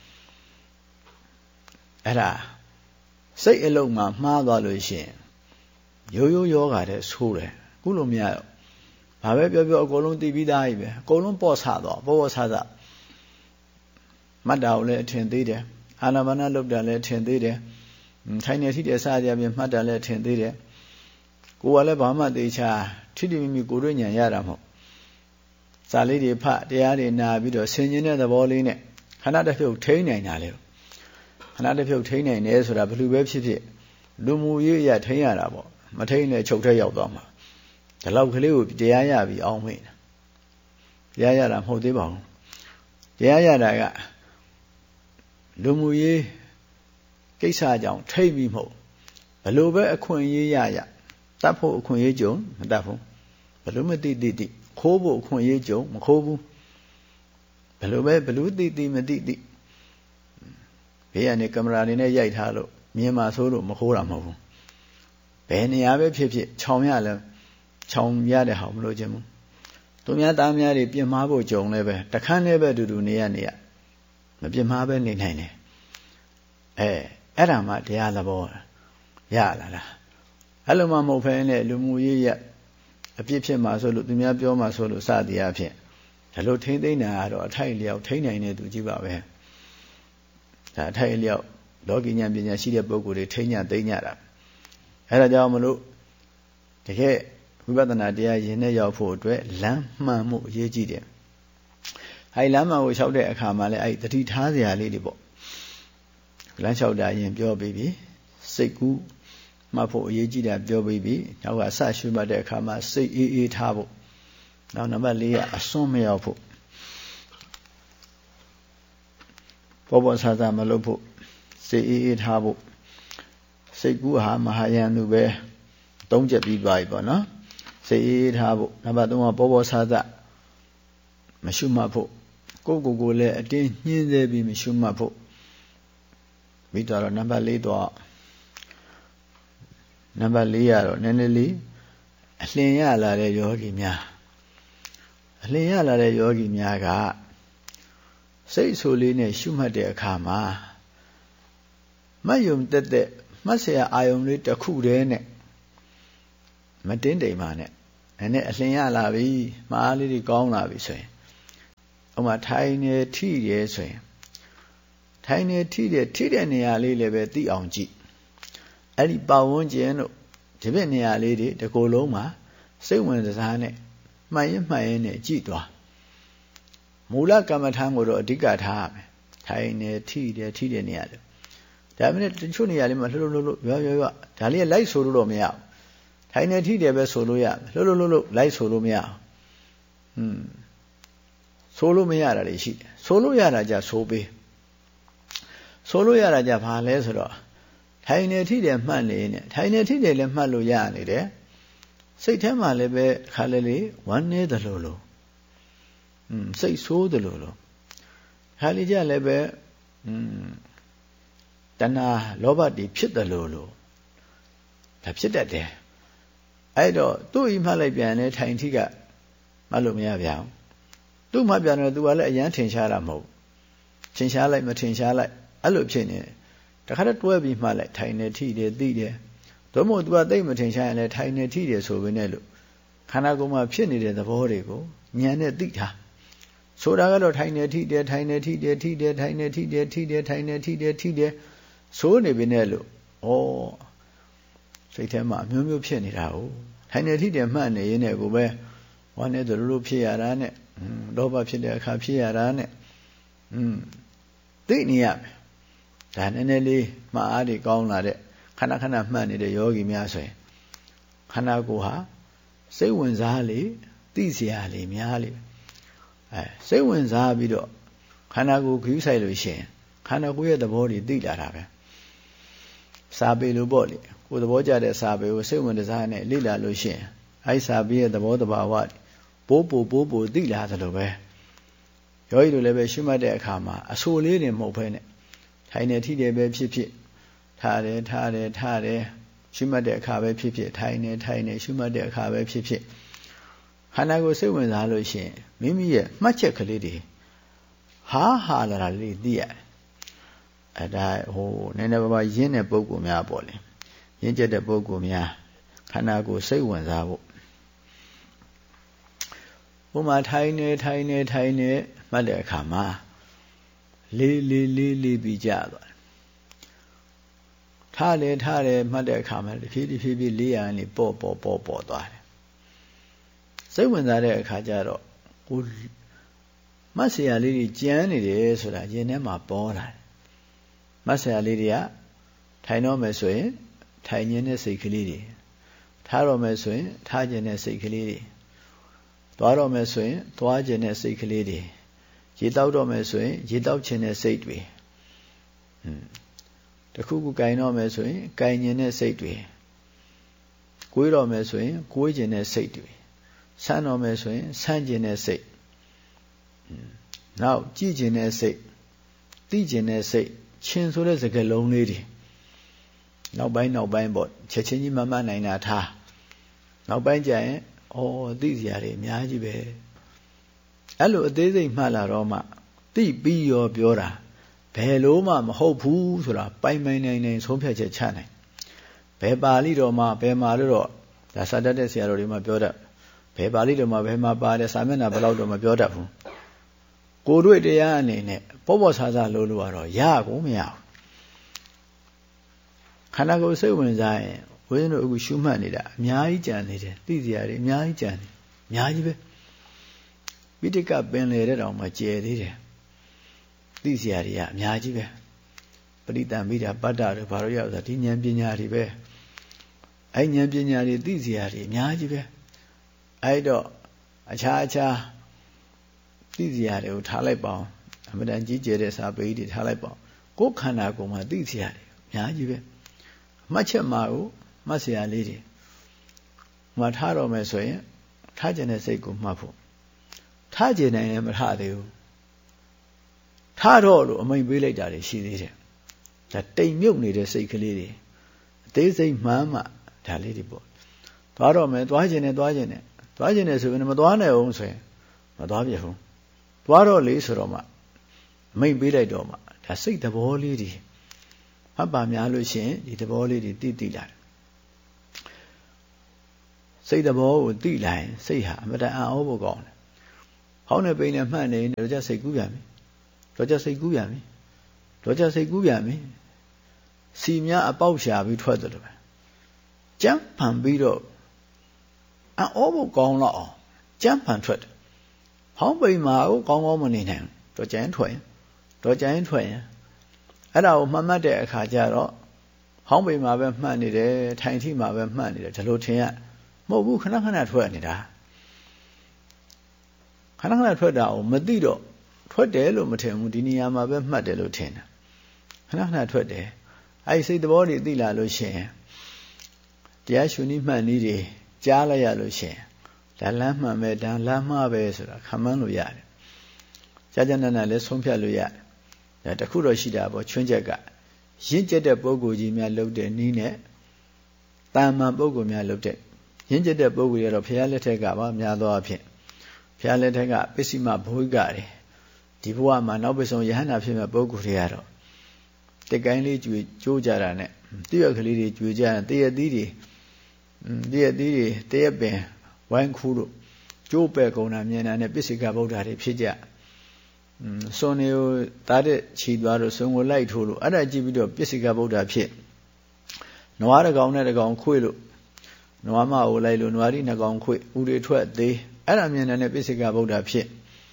အဲ့ဒါစိတ်အလုံးမှာမှားသွားလို့ရှိရင်ရိုးရိုးယောဂါတဲ့ဆိုးတယ်ခုလိုမရတော့ဘာပဲပြောပြောအကုန်လုံးသိပြီးသားကြီးပဲအကုန်လုံးပေါ့ဆသွားပေါ့ပေါ့ဆဆမတ်တာကိုလည်းအထင်သေးတယ်အာနာပါနလုပ်တာလည်းအထင်သေးတယ်ထိုင်နေထိတဲ့စကြပြင်မှတ်တာလည်းအထင်သေးတယ်ကိုယ်ကလည်းဘာမှသိချာထိတိမိမိကိုယ်တွေ့ဉာဏ်ရတာမဟုတ်စာလေးတွေဖတ်တရားတွေနာပြီးတော့ဆင်ញင်တဲ့သဘောလေးနဲ့ခဏတစ်ဖြုတ်ထိန်းနိုင်တာလေခဏတစ်ဖြုတ်ထိန်းနိုင်တယ်ဆိုတာဘယ်လိုပဲဖြစ်ဖြစ်လူမှုရေးရထိန်းရတာပေါ့မထိန်းနဲ့ချုပ်ထဲရောက်သွားမှာဒီလောက်ကလေးကိုတရားရပြီးအောင်မေ့တရားရတာမဟုတ်သေးပါဘူးတရားရတာကလူမှုရေးကိစ္စကြောင့်ထိမ့်ပြီးမဟုတ်ဘလို့ပဲအခွင့်အရေးရရတတ်ဖို့အခွင့်အရေးကြုံမတတ်ဘူးဘလို့မသိသိသိခိုးဖို့အခွင့်အရေးကြုံမခိုးဘူးဘလို့ပဲဘလို့သိသိမသိသိဘေးကနေကင်မရာတွေနဲ့ရိုက်ထားလို့မြင်မှာဆိုလို့မခိုးတာမဟုတ်ဘူးဘယ်နေရာပဲဖြစ်ဖြစ်ခြောင်ရလဲခြောင်ရတဲ့ဟာမလို့ခြင်းဘူးသူများသားများတွေပြင်မာဖို့ကြုံလဲပဲတခန်းလည်းပဲတူတူနေရနေရမပြင်မာပဲနေနိုင်တယ်အဲအဲ့ဒါမှတရားသဘောရလာလားအဲ့လိုမှမဟုတ်ဖ ೇನೆ လူမှုရေးရအပြစ်ဖြစ်မှာဆိုလို့သူများပြောမှာဆိုလို့စသည်အဖြစ်ဒါလို့ထိမ့်သိမ့်တာကတော့အထိုက်လျောက်ထိမ့်နိုင်တဲ့သူကြီးပါပဲဒါအထိုက်လျောက်လောကီဉာဏ်ပညာရှိတဲ့ပုဂ္ဂိုလ်တွေထိမ့်ညသိမ့်ညတာအဲ့ဒါကြောင့်မလို့တကယ်ဝိပဿနာတရားယဉ်နဲ့ရောက်ဖို့အတွက်လမ်းမှန်မှုအရေးကြီးတယ်အဲ့လမ်းမှန်ကိုလျှောက်တဲ့အခါမှာလည်းအဲ့တတိထားစရာလေးတွေပေါ့လမ်းလျှောက်တာရင်ပြောပြီးပြီစိတ်ကူးမှတ်ဖို့အရေးကြီးတာပြောပြီးပြီနောက်ကဆရှုမှတ်တဲ့အခါမှာစိတ်အေးအေးထားဖို့နောက်နံပါတ်လေးကအစွန်းမရောက်ဖို့ပေါ်ပေါ်ဆာဆာမလုပ်ဖို့စိတ်အေးအေးထားဖို့စိတ်ကူးဟာမဟာယံသူပဲသုံးချက်ပြီးသွားပြီပေါ့နော်စိတ်အေးအေးထားဖို့နံပါတ်သုံးကပေါ်ပေါ်ဆာဆာမရှုမှတ်ဖို့ကိုယ့်ကိုယ်ကိုလည်းအတင်းညှင်းသေးပြီးမရှုမှတ်ဖို့ပြီးတော့နံပါတ်လေးတော့နံပါတ်လေးကတော့နည်းနည်းလေးအလင်းရလာတဲ့ယောဂီများအလင်းရလာတဲ့ယောဂီများကစိတ်ဆိုလေးနဲ့ရှုမှတ်တဲ့အခါမှာမယုံတက်တဲ့မှတ်เสียအာယုံလေးတစ်ခုတည်းနဲ့မတင်းတိမ်ပါနဲ့နည်းနည်းအလင်းရလာပြီမှားလေးတွေကောင်းလာပြီဆိုရင်ဥပမာထိုင်နေထိရဲဆိုရင်ထိုင်နေထိတဲ့ထိတဲ့နေရာလေးလည်းပဲသိအောင်ကြည့်အဲ့ဒီပတ်ဝန်းကျင်တို့ဒီဘက်နေရာလေးတွေတကိုယ်လုံးမှာစိတ်ဝင်စားနဲ့မှန်ရင်မှန်ရင်နဲ့ကြည့်သွားမူလကမ္မထာကိုတော့အဓိကထားရမယ်ထိုင်နေထိတယ်ထိတဲ့နေရာလေးဒါမှမဟုတ်တချို့နေရာလေးမှာလှုပ်လှုပ်လှုပ်ရွရွရွဒါလေးလိုက်ဆိုလို့တော့မရဘူးထိုင်နေထိတယ်ပဲဆိုလို့ရလှုပ်လှုပ်လှုပ်လှုပ်လိုက်ဆိုလို့မရဘူးဟွန်းဆိုလို့မရတာတွေရှိတယ်ဆိုလို့ရတာကြဆိုပေးဆိုလို့ရတာကြဘာလဲဆိုတော့ထိုင်နေထိတယ်မှတ်နေနဲ့ထိုင်နေထိတယ်လည်းမှတ်လို့ရနေတယ်စိတ်ထဲမှာလည်းပဲခါလေလေဝမ်းနေတယ်လို့လို့อืมစိတ်ဆိုးတယ်လို့လို့ခါလေကြလည်းပဲอืมတဏှာလောဘတွေဖြစ်တယ်လို့လို့ဒါဖြစ်တတ်တယ်အဲ့တော့သူ့ဤမှတ်လိုက်ပြန်လဲထိုင်ထိကမှတ်လို့မရပြန်ဘူးသူ့မှတ်ပြန်တော့သူကလည်းအရန်ထင်ရှားတာမဟုတ်ထင်ရှားလိုက်မထင်ရှားလိုက်အဲ့လိုဖြစ်နေတယ်တခါတော့တွဲပြီးမှတ်လိုက်ထိုင်နေထိတယ်သိတယ်သို့မဟုတ် तू ကသိမထင်ရှားရင်လည်းထိုင်နေထိတယ်ဆိုပေနဲ့လို့ခန္ဓာကိုယ်မှာဖြစ်နေတဲ့သဘောတွေကိုဉာဏ်နဲ့သိထားဆိုတာကတော့ထိုင်နေထိတယ်ထိုင်နေထိတယ်ထိတယ်ထိုင်နေထိတယ်ထိတယ်ထိုင်နေထိတယ်ထိတယ်ဆိုနေပေနဲ့လို့ဩစိတ်ထဲမှာအမျိုးမျိုးဖြစ်နေတာ哦ထိုင်နေထိတယ်မှတ်နေရင်လည်းကိုပဲဝမ်းနေသလိုလိုဖြစ်ရတာနဲ့လောဘဖြစ်တဲ့အခါဖြစ်ရတာနဲ့อืมသိနေရမယ်ဒါနည်းနည်းလေးမှားအားတွေကောင်းလာတဲ့ခဏခဏမှတ်နေတဲ့ယောဂီများဆိုရင်ခန္ဓာကိုယ်ဟာစိတ်ဝင်စားလေသိเสียလေများလေအဲစိတ်ဝင်စားပြီးတော့ခန္ဓာကိုယ်ခူးဆိုင်လို့ရှိရင်ခန္ဓာကိုယ်ရဲ့သဘောတွေသိလာတာပဲစာပေလိုပေါ့လေကိုယ်သဘောကျတဲ့စာပေကိုစိတ်ဝင်စားနဲ့လေ့လာလို့ရှိရင်အဲစာပေရဲ့သဘောတဘာဝပိုးပိုးပိုးပိုးသိလာသလိုပဲယောဂီတို့လည်းပဲရှုမှတ်တဲ့အခါမှာအဆိုလေးတွေမဟုတ်ဘဲနဲ့ထိုင်နေထိတယ်ပဲဖြစ်ဖြစ်ထားတယ်ထားတယ်ထားတယ်ရှုမှတ်တဲ့အခါပဲဖြစ်ဖြစ်ထိုင်နေထိုင်နေရှုမှတ်တဲ့အခါပဲဖြစ်ဖြစ်ခန္ဓာကိုယ်စိတ်ဝင်စားလို့ရှိရင်မိမိရဲ့မှတ်ချက်ကလေးတွေဟာဟာလာတာလေးသိရတယ်အဲဒါဟိုနည်းနည်းပါးပါးရင်းတဲ့ပုဂ္ဂိုလ်များပေါ့လေရင်းကျက်တဲ့ပုဂ္ဂိုလ်များခန္ဓာကိုယ်စိတ်ဝင်စားဖို့ဘုမာထိုင်နေထိုင်နေထိုင်နေမှတ်တဲ့အခါမှာလေးလေးလေးလေးပြီးကြသွားထားလေထားလေမှတ်တဲ့အခါမှာတစ်ဖြည်းတစ်ဖြည်းဖြည်းလေးရန်လေးပေါ့ပေါ့ပေါ့ပေါ့သွားတယ်စိတ်ဝင်စားတဲ့အခါကျတော့ကိုမှတ်เสียလေးတွေကြမ်းနေတယ်ဆိုတာရင်ထဲမှာပေါ်လာတယ်မှတ်เสียလေးတွေကထိုင်တော့မယ်ဆိုရင်ထိုင်ခြင်းနဲ့စိတ်ကလေးတွေထားတော့မယ်ဆိုရင်ထားခြင်းနဲ့စိတ်ကလေးတွေသွားတော့မယ်ဆိုရင်သွားခြင်းနဲ့စိတ်ကလေးတွေရေတောက်တော့မယ်ဆိုရင်ရေတောက်ခြင်းနဲ့စိတ်တွေတခုခုကင်တော့မယ်ဆိုရင်ကင်ခြင်းနဲ့စိတ်တွေကိုွေးတော့မယ်ဆိုရင်ကိုွေးခြင်းနဲ့စိတ်တွေဆန်းတော့မယ်ဆိုရင်ဆန်းခြင်းနဲ့စိတ်နောက်ကြည့်ခြင်းနဲ့စိတ်သိခြင်းနဲ့စိတ်ချင်းဆိုတဲ့စကားလုံးလေးတွေနောက်ပိုင်းနောက်ပိုင်းပေါ့ချက်ချင်းကြီးမမှတ်နိုင်တာထားနောက်ပိုင်းကျရင်ဩသိစရာတွေအများကြီးပဲအဲ့လိုအသေးစိတ်မှတ်လာတော့မှသိပြီးရောပြောတာဘယ်လို့မှမဟုတ်ဘူးဆိုတာပိုင်ပိုင်နိုင်နိုင်ဆုံးဖြတ်ချက်ချနိုင်ဘယ်ပါဠိတော်မှာဘယ်မှာလို့တော့ဒါစာတတ်တဲ့ဆရာတော်တွေမှာပြောတတ်ဘယ်ပါဠိတော်မှာဘယ်မှာပါတယ်စာမျက်နှာဘယ်လောက်တော့မပြောတတ်ဘူးကိုယ်တွေ့တရားအနေနဲ့ပေါ့ပေါ့ဆာဆာလို့လို့ကတော့ရကုန်မရဘူးခန္ဓာကိုယ်စိတ်ဝင်စားရင်ဝိဇ္ဇတို့အခုရှုမှတ်နေတာအများကြီးကြံနေတယ်သိစရာတွေအများကြီးကြံနေအများကြီးပဲပိဋကပင်လေတဲ့တောင်မှကျယ်သေးတယ်သိစရာတွေကအများကြီးပဲပရိသံမိတာပတ္တတို့ဘာလို့ရောက်ဆိုတာဒီဉာဏ်ပညာတွေပဲအဲ့ဉာဏ်ပညာတွေသိစရာတွေအများကြီးပဲအဲ့တော့အခြားအခြားသိစရာတွေကိုထားလိုက်ပါအောင်အမှန်တန်ကြီးကျယ်တဲ့စာပေတွေထားလိုက်ပါအောင်ကိုယ်ခန္ဓာကိုယ်မှာသိစရာတွေအများကြီးပဲမှတ်ချက်မှာကိုမှတ်စရာလေးတွေမှတ်ထားတော့မယ်ဆိုရင်ထားခြင်းတဲ့စိတ်ကိုမှတ်ဖို့ထားခြင်းနိုင်လည်းမထားသေးဘူးထားတော့လို့အမိန်ပေးလိုက်တာတွေရှိသေးတယ်ဒါတိမ်မြုပ်နေတဲ့စိတ်ကလေးတွေအသေးစိတ်မှန်းမှဒါလေးတွေပေါ့သွားတော့မယ်သွားခြင်းနဲ့သွားခြင်းနဲ့သွားခြင်းနဲ့ဆိုရင်မသွားနိုင်အောင်ဆိုရင်မသွားပြဘူးသွားတော့လေဆိုတော့မှအမိန်ပေးလိုက်တော့မှဒါစိတ်သဘောလေးတွေမှတ်ပါများလို့ရှိရင်ဒီသဘောလေးတွေတိတိလာတယ်စိတ်သဘောကိုသိလာရင်စိတ်ဟာအမတန်အံ့ဩဖို့ကောင်းတယ်ဟောင်းနေပိန်နဲ့မှတ်နေတော့ကြစိတ်ကူးပြန်ပြီတော့ကြစိတ်ကူးပြန်ပြီတော့ကြစိတ်ကူးပြန်ပြီစီများအပေါက်ရှာပြီးထွက်တယ်လို့ပဲကြမ်းဖန်ပြီးတော့အံ့ဩဖို့ကောင်းတော့အောင်ကြမ်းဖန်ထွက်တယ်ဟောင်းပိန်မှာကိုကောင်းကောင်းမနေနိုင်တော့ကြမ်းထွက်ရင်တော့ကြမ်းထွက်ရင်အဲ့ဒါကိုမှတ်မှတ်တဲ့အခါကျတော့ဟောင်းပိန်မှာပဲမှတ်နေတယ်ထိုင်ထိမှာပဲမှတ်နေတယ်ဒီလိုထင်ရမဟုတ်ဘူးခဏခဏထွက်နေတာခဏခဏထွက်တာကိုမသိတော့ထွက်တယ်လို့မထင်ဘူးဒီနေရာမှာပဲမှတ်တယ်လို့ထင်တယ်ခဏခဏထွက်တယ်အဲ့စိတ်သဘောတွေသိလာလို့ရှိရင်တရားရှုနည်းမှတ်နည်းတွေကြားလိုက်ရလို့ရှိရင်ဒါလမ်းမှန်ပဲဒါလမ်းမှားပဲဆိုတာခံမှန်းလို့ရတယ်ကြာကြာနာနာလည်းဆုံးဖြတ်လို့ရတယ်ဒါတခုတော့ရှိတာပေါ့ချွင်းချက်ကရင့်ကျက်တဲ့ပုဂ္ဂိုလ်ကြီးများလုပ်တဲ့နည်းနဲ့တာမန်ပုဂ္ဂိုလ်များလုပ်တဲ့ရင့်ကျက်တဲ့ပုဂ္ဂိုလ်ရတော့ဘုရားလက်ထက်ကပါများသောအားဖြင့်ဘုရားလက်ထက်ကပစ္စည်းမဘုရားတွေဒီဘဝမှာနောက်ပဆုံးယဟန္တာဖြစ်မဲ့ပုဂ္ဂိုလ်တွေကတော့တကိုင်းလေးကျွေကျိုးကြတာနဲ့တည့်ရကလေးတွေကျွေကြတယ်တည့်ရသီးတွေတည့်ရသီးတွေတည့်ရပင်ဝိုင်းခူးလို့ကျိုးပဲ့ကုန်တာမြင်တာနဲ့ပစ္စည်းကဗုဒ္ဓတွေဖြစ်ကြစွန်နေကိုတားတဲ့ခြီသွားလို့စွန်ကိုလိုက်ထိုးလို့အဲ့ဒါကြည့်ပြီးတော့ပစ္စည်းကဗုဒ္ဓဖြစ်နွားတစ်ကောင်နဲ့တစ်ကောင်ခွေလို့နွားမကိုလိုက်လို့နွားရီနှစ်ကောင်ခွေဥတွေထွက်သေးအဲ့ဒါမြင်တဲ့ပစ္စည်းကဗုဒ္ဓဖြစ်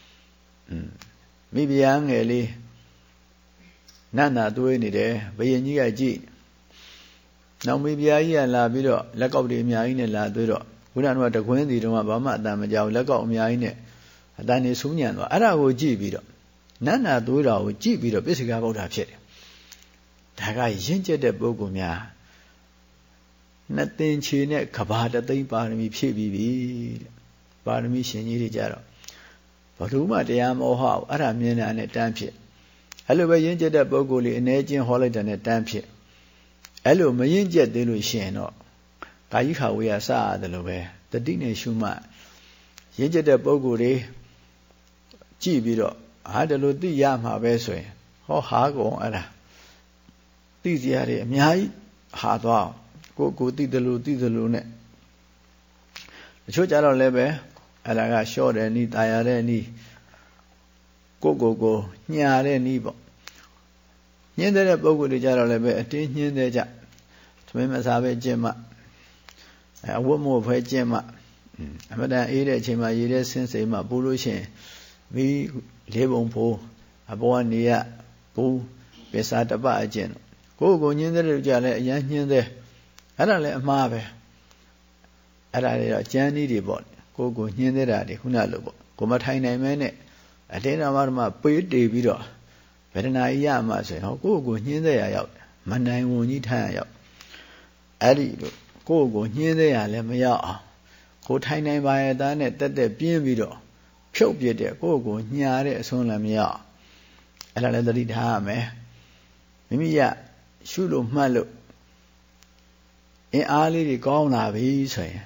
မိဖုရားငယ်လေးနတ်နာသွေးနေတယ်ဘယင်ကြီးကကြည့်နောက်မိဖုရားကြီးကလာပြီးတော့လက်ကောက်တွေအများကြီးနဲ့လာသွေးတော့ဘုရားတော်ကတကွင်းစီတုန်းကဘာမှအတန်မကြောက်လက်ကောက်အများကြီးနဲ့အတန်နေဆူးညံသွားအဲ့ဒါကိုကြည့်ပြီးတော့နတ်နာသွေးတော်ကိုကြည့်ပြီးတော့ပစ္စည်းကဗုဒ္ဓဖြစ်တယ်ဒါကရင့်ကျက်တဲ့ပုဂ္ဂိုလ်များနှစ်သင်္ချေနဲ့ကဘာတသိမ့်ပါရမီဖြည့်ပြီးပြီတဲ့ပါရမီရှင်ကြီးတွေကြတော့ဘယ်သူမှတရားမောဟအဲ့ဒါမြင်တာနဲ့တန်းဖြစ်အဲ့လိုပဲရင့်ကျက်တဲ့ပုဂ္ဂိုလ်လေးအနေချင်းဟောလိုက်တဲ့နဲ့တန်းဖြစ်အဲ့လိုမရင့်ကျက်သေးလို့ရှိရင်တော့ကာယိခဝေယစရတယ်လို့ပဲတတိနဲ့ရှုမှတ်ရင့်ကျက်တဲ့ပုဂ္ဂိုလ်တွေကြည့်ပြီးတော့ဟာဒီလိုသိရမှာပဲဆိုရင်ဟောဟာကုန်အဲ့ဒါသိစရာတွေအများကြီးဟာသွားကိုကိုသိတယ်လို့သိတယ်လို့နဲ့တချို့ကြတော့လည်းပဲအဲ့ဒါကရှော့တယ်နီးတာယာတဲ့နီးကိုကိုကိုညှာတဲ့နီးပေါ့ညင်းတဲ့ပုဂ္ဂိုလ်တွေကြတော့လည်းပဲအတင်းညင်းတဲ့ကြသမင်းမစားပဲကျင့်မှအဝတ်မို့ဖဲကျင့်မှအမတန်အေးတဲ့အချိန်မှာရေထဲဆင်းစိမ်မှပူလို့ရှိရင်မိလေးပုံဖိုးအပေါ်ကနေရဘူးပစ္စာတပအကျင့်ကိုကိုညင်းတဲ့လူကြလည်းအရန်ညင်းတဲ့အဲ့ဒါလည်းအမှားပဲအဲ့ဒါတွေတော့ကျမ်းနည်းတွေပေါ့ကိုယ်ကိုညှင်းသေးတာတွေခုနလိုပေါ့ကိုမထိုင်နိုင်မဲနဲ့အတင်းတော်မှပေးတေပြီးတော့ဗေဒနာကြီးရမှဆိုရင်ဟောကိုယ့်ကိုညှင်းသေးရရောက်မနိုင်ဝန်ကြီးထမ်းရရောက်အဲ့ဒီလိုကိုယ့်ကိုညှင်းသေးရလည်းမရောက်အောင်ကိုထိုင်နိုင်ပါရဲ့သားနဲ့တက်တက်ပြင်းပြီးတော့ဖြုတ်ပြတဲ့ကိုယ့်ကိုညာတဲ့အဆုံးလည်းမရောက်အဲ့ဒါလည်းသတိထားရမယ်မိမိရရှုလို့မှတ်လို့အင်းအားလေးတွေကောင်းလာပြီဆိုရင်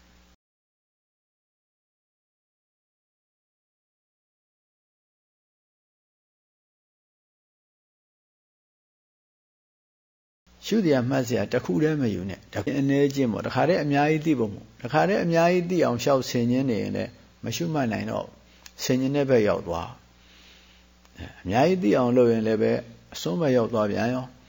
ရှုတရားမှတ်စရာတစ်ခုတည်းမယူနဲ့ဒါအနေချင်းပေါ့တခါတည်းအများကြီးသိဖို့မို့တခါတည်းအများကြီးသိအောင်ရှောက်ဆင်ခြင်းနေရင်လည်းမရှုမှတ်နိုင်တော့ဆင်ခြင်းတဲ့ဘက်ရောက်သွားအများကြီးသိအောင်လုပ်ရင်လည်းပဲအစွန်းဘက်ရောက်သွားပြန်ရော